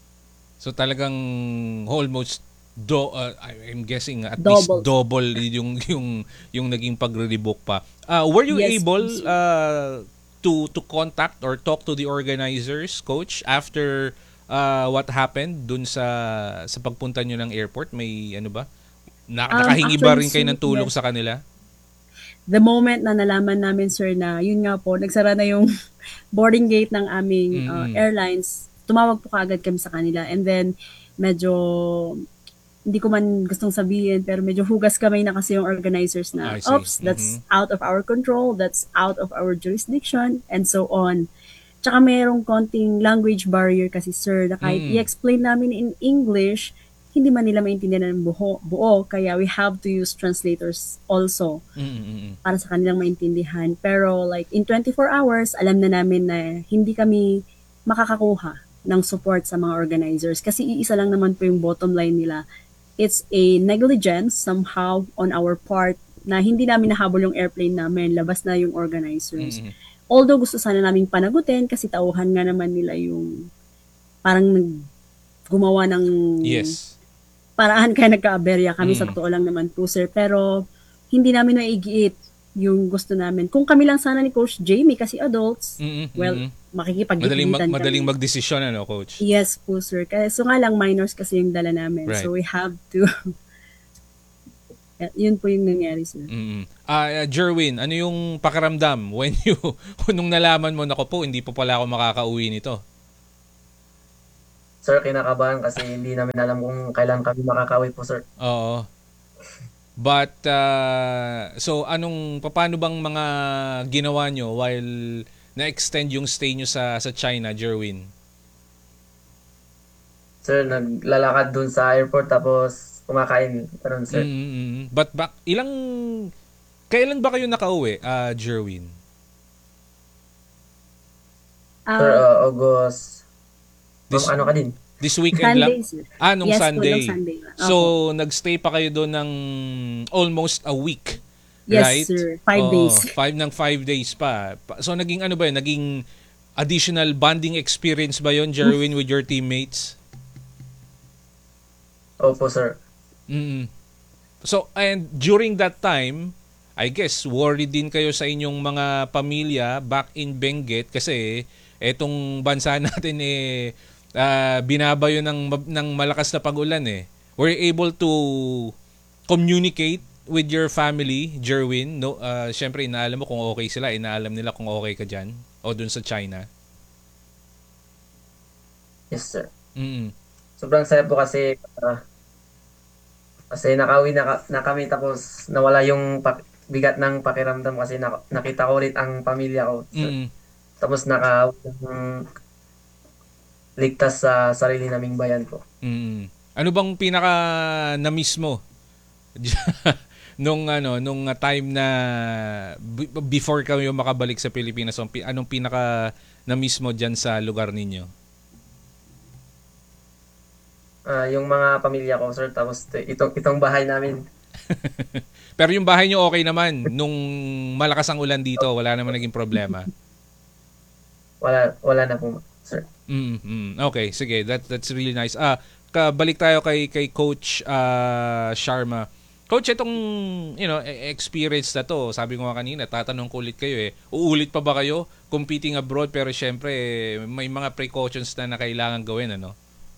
[SPEAKER 17] So talagang almost do uh, I- I'm guessing at
[SPEAKER 18] Double.
[SPEAKER 17] least double yung yung yung naging pagre-rebook pa. Uh, were you
[SPEAKER 18] Yes,
[SPEAKER 17] able
[SPEAKER 18] please.
[SPEAKER 17] uh, to to contact or talk to the organizers, Coach, after uh, what happened dun sa sa pagpunta nyo ng airport? May ano ba? Na,
[SPEAKER 18] Um,
[SPEAKER 17] nakahingi ba rin
[SPEAKER 18] actually,
[SPEAKER 17] kayo ng tulong
[SPEAKER 18] yes.
[SPEAKER 17] sa kanila?
[SPEAKER 18] The moment na nalaman namin, sir, na yun nga po, nagsara na yung boarding gate ng aming uh,
[SPEAKER 17] Mm.
[SPEAKER 18] airlines, tumawag po kaagad kami sa kanila. And then, medyo, hindi ko man gustong sabihin, pero medyo hugas kamay na kasi yung organizers na,
[SPEAKER 17] I see.
[SPEAKER 18] oops, that's
[SPEAKER 17] Mhm.
[SPEAKER 18] out of our control, that's out of our jurisdiction, and so on. Tsaka mayroong konting language barrier kasi, sir, na kahit
[SPEAKER 17] Mm.
[SPEAKER 18] i-explain namin in English, hindi man nila maintindihan ng buo, buo, kaya we have to use translators also
[SPEAKER 17] Mm-mm.
[SPEAKER 18] para sa kanilang maintindihan. Pero like in twenty-four hours, alam na namin na hindi kami makakakuha ng support sa mga organizers kasi iisa lang naman po yung bottom line nila. It's a negligence somehow on our part na hindi namin nahabol yung airplane namin, labas na yung organizers.
[SPEAKER 17] Mm-mm.
[SPEAKER 18] Although gusto sana naming panagutin kasi tauhan nga naman nila yung parang nag- gumawa ng
[SPEAKER 17] Yes.
[SPEAKER 18] paraan kaya nagka-aberya kami sa
[SPEAKER 17] Mm.
[SPEAKER 18] totoo lang naman po sir. Pero hindi namin naigiit yung gusto namin. Kung kami lang sana ni Coach Jamie kasi adults,
[SPEAKER 17] Mm-mm.
[SPEAKER 18] well,
[SPEAKER 17] Mm-mm.
[SPEAKER 18] makikipag-gitan
[SPEAKER 17] Madaling mag,
[SPEAKER 18] kami.
[SPEAKER 17] madaling magdesisyon, ano, Coach?
[SPEAKER 18] Yes po sir. Kaya so nga lang minors kasi yung dala namin.
[SPEAKER 17] Right.
[SPEAKER 18] So we have to Yun po yung nangyari, sir.
[SPEAKER 17] Mm. Ah, uh, Jerwin, ano yung pakiramdam when you nung nalaman mo, nako po, hindi po pala ako makakauwi nito?
[SPEAKER 19] Sir, kinakabahan kasi hindi namin alam kung kailan kami makakauwi po, sir.
[SPEAKER 17] Oo. But, uh, so anong, paano bang mga ginawa nyo while na-extend yung stay nyo sa, sa China, Jerwin?
[SPEAKER 19] Sir, naglalakad dun sa airport tapos kumakain. Ganun, sir.
[SPEAKER 17] Mm-hmm. But back, ilang, kailan ba kayo nakauwi, uh, Jerwin?
[SPEAKER 18] Uh,
[SPEAKER 19] sir, uh, August.
[SPEAKER 17] This,
[SPEAKER 19] ano ka din?
[SPEAKER 17] This weekend lang?
[SPEAKER 18] Sir.
[SPEAKER 17] Ah, nung
[SPEAKER 18] yes,
[SPEAKER 17] Sunday.
[SPEAKER 18] Po, Sunday.
[SPEAKER 17] So, nagstay pa kayo doon ng almost a week.
[SPEAKER 18] Yes,
[SPEAKER 17] right?
[SPEAKER 18] sir. Five
[SPEAKER 17] oh,
[SPEAKER 18] days.
[SPEAKER 17] Five ng five days pa. So, naging ano ba yun? Naging additional bonding experience ba yun, Jerwin, with your teammates?
[SPEAKER 19] Opo, sir.
[SPEAKER 17] Mm-hmm. So, and during that time, I guess, worried din kayo sa inyong mga pamilya back in Benguet kasi etong bansa natin eh uh, binabayo ng, ng malakas na pag-ulan eh. Were you able to communicate with your family, Jerwin? No, uh, Siyempre, inaalam mo kung okay sila. Inaalam nila kung okay ka dyan o dun sa China.
[SPEAKER 19] Yes, sir.
[SPEAKER 17] Mm-hmm.
[SPEAKER 19] Sobrang saya po kasi uh, kasi nakauwi na, na kami tapos nawala yung pak- bigat ng pakiramdam kasi na, nakita ko ulit ang pamilya ko.
[SPEAKER 17] Mm-hmm.
[SPEAKER 19] Tapos naka um, ligtas sa sarili naming bayan po.
[SPEAKER 17] Mm-hmm. Ano bang pinaka na-miss mo nung ano nung time na b- before kayo makabalik sa Pilipinas? Anong pinaka na-miss mo diyan sa lugar ninyo?
[SPEAKER 19] Uh, yung mga pamilya ko, sir, tapos itong itong bahay namin.
[SPEAKER 17] Pero yung bahay niyo okay naman nung malakas ang ulan dito, wala naman naging problema.
[SPEAKER 19] Wala wala na po, sir.
[SPEAKER 17] Mm-hmm. Okay, sige, that that's really nice. Ah, kabalik tayo kay kay Coach uh, Sharma. Coach, itong you know, experience na to, sabi ko nga kanina, tatanong ko ulit kayo eh. Uulit pa ba kayo competing abroad pero syempre may mga precautions na na kailangan gawin, ano?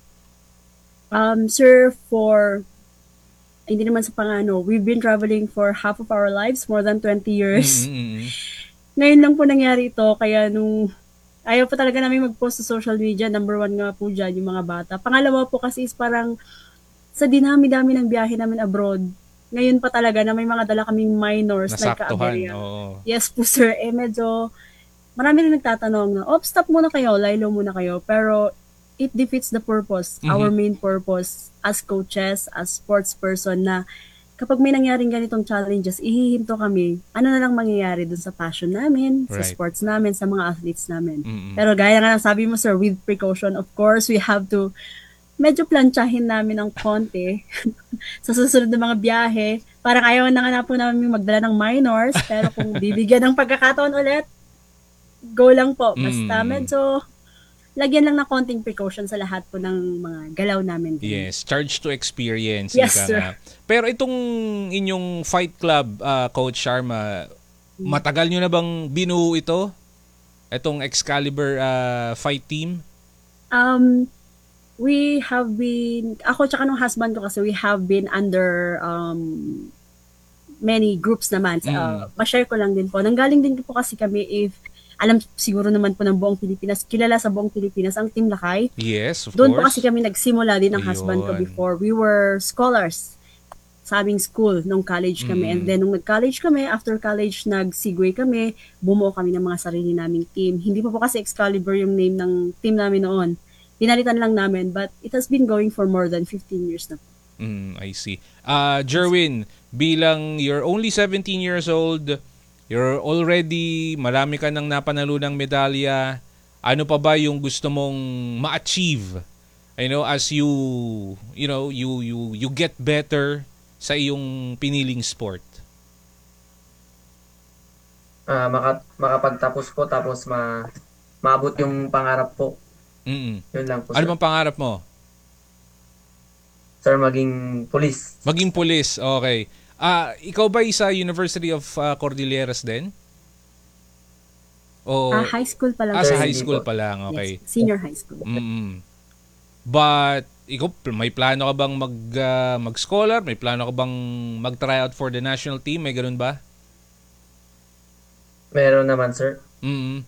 [SPEAKER 18] Um, sir, for hindi naman sa pangano, we've been traveling for half of our lives, more than twenty years.
[SPEAKER 17] Mm-hmm.
[SPEAKER 18] Ngayon lang po nangyari ito, kaya nung ayaw pa talaga namin mag-post sa social media, number one nga po dyan yung mga bata. Pangalawa po kasi is parang sa dinami-dami ng biyahe namin abroad, ngayon pa talaga na may mga dala kaming minors na
[SPEAKER 17] Nasaktuhan, oo.
[SPEAKER 18] Yes po sir, eh medyo marami rin nagtatanong na, oh, stop muna kayo, laylo muna kayo, pero it defeats the purpose, mm-hmm. our main purpose as coaches, as sports person na kapag may nangyaring ganitong challenges, ihihinto kami, ano na lang mangyayari dun sa passion namin,
[SPEAKER 17] right.
[SPEAKER 18] sa sports namin, sa mga athletes namin.
[SPEAKER 17] Mm-hmm.
[SPEAKER 18] Pero gaya nga ng sabi mo sir, with precaution, of course, we have to medyo planchahin namin ng konti sa susunod na mga biyahe. Parang ayaw na nga na po namin magdala ng minors, pero kung bibigyan ng pagkakataon ulit, go lang po. Basta mm. medyo lagyan lang ng konting precaution sa lahat po ng mga galaw namin.
[SPEAKER 17] Yes, charge to experience.
[SPEAKER 18] Yes,
[SPEAKER 17] ika
[SPEAKER 18] sir.
[SPEAKER 17] Nga. Pero itong inyong fight club, uh, Coach Sharma, matagal nyo na bang binuo ito? Itong Excalibur uh, fight team?
[SPEAKER 18] Um, we have been, ako tsaka nung husband ko kasi we have been under um, many groups naman. Mm. Uh, ma-share ko lang din po. Nanggaling din po kasi kami if alam siguro naman po ng buong Pilipinas, kilala sa buong Pilipinas ang Team Lakay.
[SPEAKER 17] Yes, of
[SPEAKER 18] Doon
[SPEAKER 17] course.
[SPEAKER 18] po kasi kami nagsimula din ng husband ko before. We were scholars sa aming school nung college kami. Mm. And then nung nag-college kami, after college, nag-segue kami, bumuo kami ng mga sarili naming team. Hindi pa po kasi Excalibur yung name ng team namin noon. Pinalitan lang namin, but it has been going for more than fifteen years na.
[SPEAKER 17] Mm, I see. Uh, Jerwin, bilang you're only seventeen years old, you're already, marami ka nang napanalo ng medalya. Ano pa ba yung gusto mong ma-achieve? You know, as you, you know, you you you get better sa iyong piniling sport.
[SPEAKER 19] Uh, maka, makapagtapos po tapos ma maabot yung pangarap po.
[SPEAKER 17] Mm-mm.
[SPEAKER 19] Yun lang po.
[SPEAKER 17] Ano
[SPEAKER 19] sir.
[SPEAKER 17] bang pangarap mo?
[SPEAKER 19] Sir, maging police.
[SPEAKER 17] Maging police, okay. Ah, uh, ikaw ba sa University of uh, Cordilleras din? O
[SPEAKER 18] Ah, high school pa lang.
[SPEAKER 17] Ah, sa
[SPEAKER 18] sir.
[SPEAKER 17] high school pa lang, okay.
[SPEAKER 18] Yes, senior high school.
[SPEAKER 17] Mm-mm. But ikaw, may plano ka bang mag, uh, mag-scholar? May plano ka bang mag-try out for the national team? May ganun ba?
[SPEAKER 19] Meron naman, sir.
[SPEAKER 17] Mm-hmm.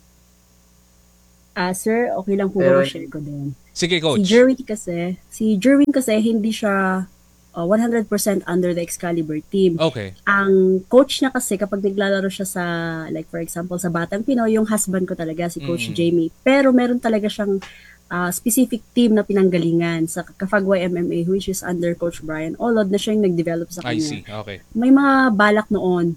[SPEAKER 18] Ah, sir, okay lang po
[SPEAKER 19] Pero-
[SPEAKER 18] ba share ko din?
[SPEAKER 17] Sige, coach.
[SPEAKER 18] Si Jerwin kasi, si Jerwin kasi hindi siya uh, one hundred percent under the Excalibur team.
[SPEAKER 17] Okay.
[SPEAKER 18] Ang coach niya kasi kapag naglalaro siya sa, like for example, sa Batang Pinoy, yung husband ko talaga, si Coach
[SPEAKER 17] Mm.
[SPEAKER 18] Jamie. Pero meron talaga siyang uh, specific team na pinanggalingan sa Kafagway M M A, which is under Coach Brian Olod, na siya yung nag-develop sa
[SPEAKER 17] I
[SPEAKER 18] kanya.
[SPEAKER 17] see. Okay.
[SPEAKER 18] May mga balak noon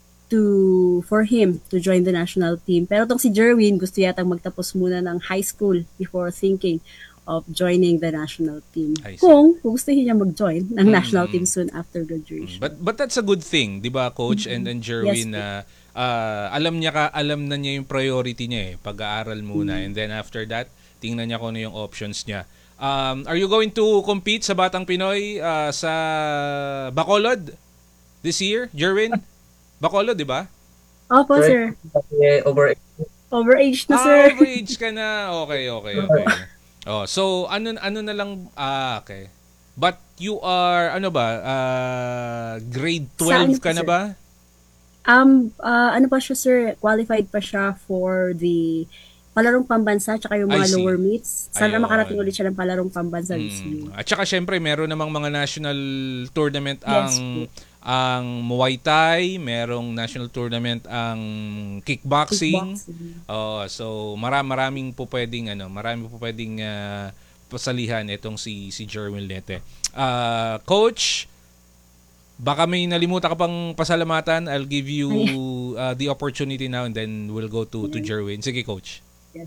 [SPEAKER 18] to for him to join the national team. Pero tong si Jerwin, gusto yatang magtapos muna ng high school before thinking of joining the national team.
[SPEAKER 17] I see.
[SPEAKER 18] Kung gustuhin niya mag-join ng
[SPEAKER 17] Mm.
[SPEAKER 18] national team soon after graduation.
[SPEAKER 17] But but that's a good thing, 'di ba, coach and and Jerwin,
[SPEAKER 18] Yes,
[SPEAKER 17] na ah, alam niya ka alam na niya yung priority niya eh, pag-aaral muna
[SPEAKER 18] Mm.
[SPEAKER 17] and then after that, tingnan niya kung ano yung options niya. Um, are you going to compete sa Batang Pinoy ah, sa Bacolod this year, Jerwin? Bacolod, 'di ba?
[SPEAKER 18] Opo, sir.
[SPEAKER 19] Kasi over
[SPEAKER 18] Overage na,
[SPEAKER 17] Ah,
[SPEAKER 18] sir.
[SPEAKER 17] overage ka na. Okay, okay, okay. Oh, so ano ano na lang ah okay. But you are ano ba? ah, grade twelve
[SPEAKER 18] Saan
[SPEAKER 17] ka
[SPEAKER 18] po,
[SPEAKER 17] na
[SPEAKER 18] sir?
[SPEAKER 17] ba?
[SPEAKER 18] Um, uh, ano pa siya, sir? Qualified pa siya for the palarong pambansa tsaka yung
[SPEAKER 17] I
[SPEAKER 18] mga
[SPEAKER 17] see.
[SPEAKER 18] lower meets. Sana
[SPEAKER 17] Ayun.
[SPEAKER 18] makarating ulit siya ng palarong pambansa this year.
[SPEAKER 17] At saka syempre meron namang mga national tournament
[SPEAKER 18] Yes,
[SPEAKER 17] ang ang Muay Thai, merong national tournament ang kickboxing.
[SPEAKER 18] Kickboxing.
[SPEAKER 17] Oh, so marami maraming po pwedeng ano, marami po pwedeng ah, pasalihan itong si si Jerwin Lete. Ah, coach, baka may nalimutan ka pang pasalamatan. I'll give you uh, the opportunity now and then we'll go to to Jerwin. Sige, coach.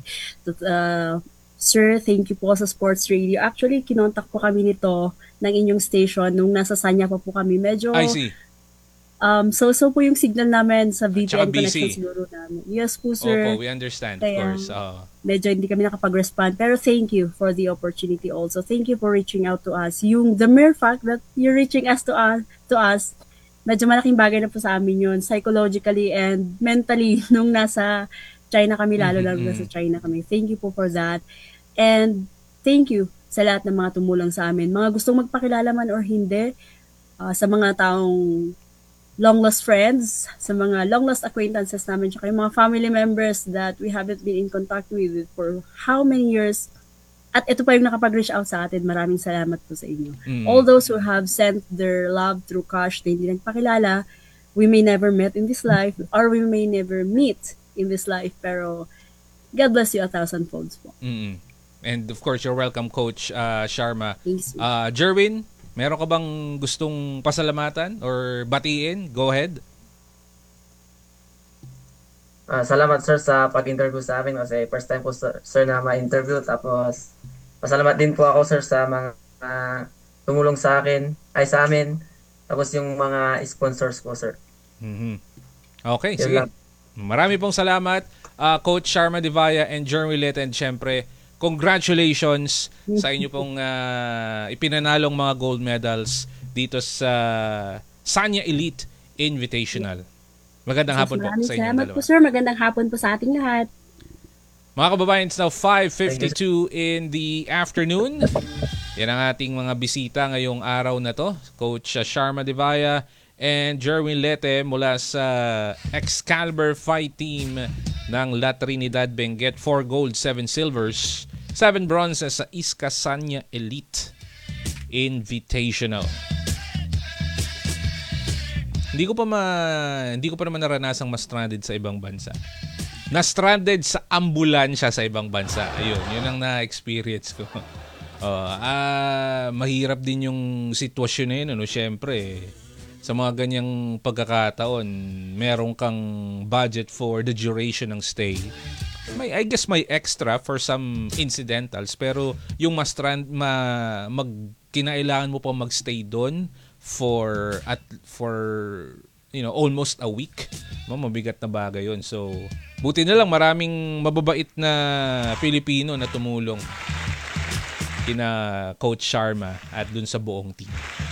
[SPEAKER 18] Uh, sir, thank you po sa Sports Radio. Actually, kinontak po kami nito ng inyong station nung nasa Sanya pa po kami. Medyo
[SPEAKER 17] I see.
[SPEAKER 18] um so-so po yung signal namin sa V P
[SPEAKER 17] At saka
[SPEAKER 18] N connection
[SPEAKER 17] busy.
[SPEAKER 18] siguro namin. Yes po, sir.
[SPEAKER 17] Opo, we understand, of
[SPEAKER 18] Kaya,
[SPEAKER 17] course. Oh.
[SPEAKER 18] medyo hindi kami nakapag-respond. Pero thank you for the opportunity also. Thank you for reaching out to us. Yung the mere fact that you're reaching us to us, to us medyo malaking bagay na po sa amin yun. Psychologically and mentally nung nasa China kami, lalo
[SPEAKER 17] Mhm,
[SPEAKER 18] lalo
[SPEAKER 17] mhm.
[SPEAKER 18] nasa China kami. Thank you po for that. And thank you sa lahat ng mga tumulong sa amin. Mga gustong magpakilala man or hindi, uh, sa mga taong long lost friends, sa mga long lost acquaintances namin, tsaka yung mga family members that we haven't been in contact with for how many years. At ito pa yung nakapag-reach out sa atin. Maraming salamat po sa inyo.
[SPEAKER 17] Mm.
[SPEAKER 18] All those who have sent their love through cash na hindi nagpakilala, we may never met in this life or we may never meet in this life. Pero God bless you a thousand folds po.
[SPEAKER 17] Mm. And of course, you're welcome, Coach uh, Sharma.
[SPEAKER 18] Thanks.
[SPEAKER 17] Uh, Jerwin, meron ka bang gustong pasalamatan or batiin? Go ahead.
[SPEAKER 19] Ah, salamat sir sa pag-interview sa amin kasi first time po sir, sir na ma-interview. Tapos pasalamat din po ako sir sa mga ah, tumulong sa akin, ay sa amin. Tapos yung mga sponsors po sir.
[SPEAKER 17] Mhm. Okay,
[SPEAKER 19] Yun
[SPEAKER 17] sige.
[SPEAKER 19] lang.
[SPEAKER 17] Marami pong salamat, uh, Coach Sharma Divaya and Jerwin Lete, and syempre, congratulations sa inyo pong uh, ipinanalong mga gold medals dito sa Sanya Elite Invitational. Magandang hapon po
[SPEAKER 18] Maraming
[SPEAKER 17] sa inyong
[SPEAKER 18] salamat
[SPEAKER 17] dalawa.
[SPEAKER 18] po sir. Magandang hapon po sa ating lahat.
[SPEAKER 17] Mga kababayan, it's now five fifty-two in the afternoon. Yan ang ating mga bisita ngayong araw na to. Coach uh, Sharma Divaya and Jerwin Lete mula sa Excalibur Fight Team ng La Trinidad Benguet. four gold, seven silvers, seven bronzes sa Iska Sanya Elite Invitational. Hindi ko pa ma hindi ko pa naman naranasang ma-stranded sa ibang bansa. Na-stranded sa ambulansya sa ibang bansa. Ayun, yun ang na-experience ko. Oh, ah, mahirap din yung sitwasyon na yun, ano, syempre. Sa mga ganyang pagkakataon, meron kang budget for the duration ng stay. May, I guess may extra for some incidentals, pero yung ma-strand, ma, mag, kinailangan mo pa magstay doon for at for you know almost a week. Mabigat na bagay yun. So buti na lang maraming mababait na Pilipino na tumulong kina Coach Sharma at dun sa buong team.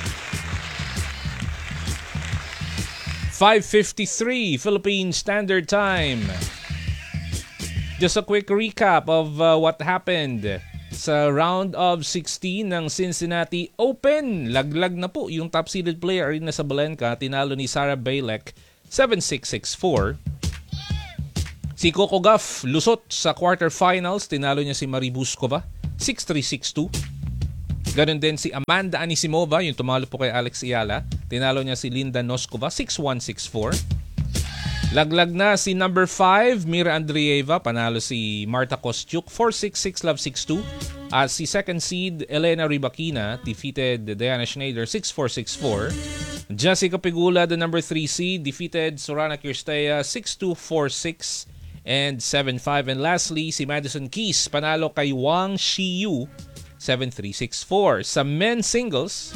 [SPEAKER 17] five fifty-three Philippine Standard Time. Just a quick recap of uh, what happened sa round of sixteen ng Cincinnati Open. Laglag na po yung top-seeded player Aryna Sabalenka. Tinalo ni Sara Bielek seven six, six four. Si Coco Gauff lusot sa quarterfinals. Tinalo niya si Marie Buskova six three, six two. Ganon din si Amanda Anisimova, yung tumalo po kay Alex Ayala. Tinalo niya si Linda Noskova six one, six four. Laglag na si number five, Mira Andreeva. Panalo si Marta Kostyuk four six, six love, six two. At si second seed, Elena Rybakina, defeated Diana Schneider six four, six four. Jessica Pegula, the number three seed, defeated Sorana Kirstea six two, four six and seven five. And lastly, si Madison Keys, panalo kay Wang Shiyu seven three, six four. Sa men's singles,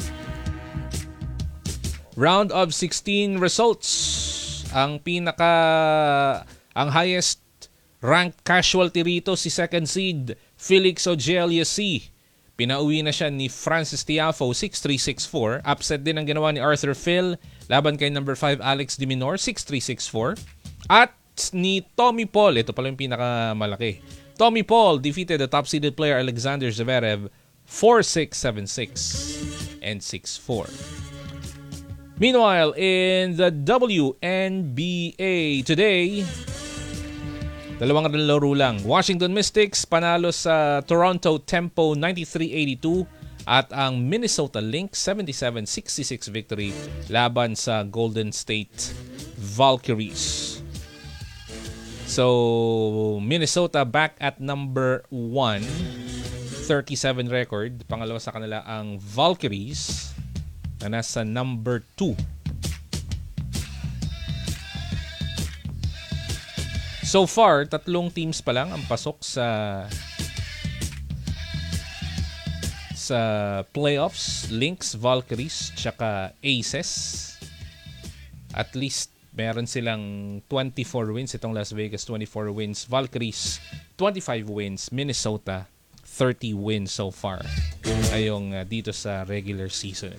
[SPEAKER 17] round of sixteen results. Ang pinaka ang highest ranked casualty rito si second seed Felix Auger-Aliassime. Pinauwi na siya ni Francis Tiafoe six three, six four. Upset din ang ginawa ni Arthur Phil laban kay number five Alex de Minaur six three, six four. At ni Tommy Paul, ito pala yung pinakamalaki. Tommy Paul defeated the top seeded player Alexander Zverev four six, seven six and six four. Meanwhile, in the W N B A today, dalawang laro lang. Washington Mystics panalo sa Toronto Tempo ninety-three eighty-two at ang Minnesota Lynx seventy-seven sixty-six victory laban sa Golden State Valkyries. So, Minnesota back at number one, thirty-seven record. Pangalawa sa kanila ang Valkyries na nasa number two. So far, tatlong teams pa lang ang pasok sa sa playoffs. Lynx, Valkyries, tsaka Aces. At least meron silang twenty-four wins. Itong Las Vegas, twenty-four wins. Valkyries, twenty-five wins. Minnesota, thirty wins so far. Ayong uh, dito sa regular season.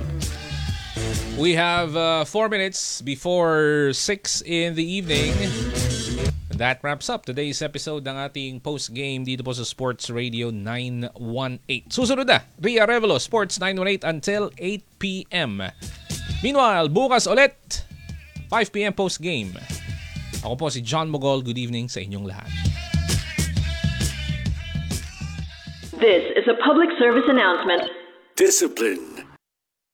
[SPEAKER 17] We have uh, four minutes before six in the evening. That wraps up today's episode ng ating post-game dito po sa Sports Radio nine eighteen. Susunod na, Ria Revelo, Sports nine eighteen until eight p.m. Meanwhile, bukas ulit, five p.m. post-game. Ako po si John Mogol. Good evening sa inyong lahat.
[SPEAKER 20] This is a public service announcement.
[SPEAKER 14] Discipline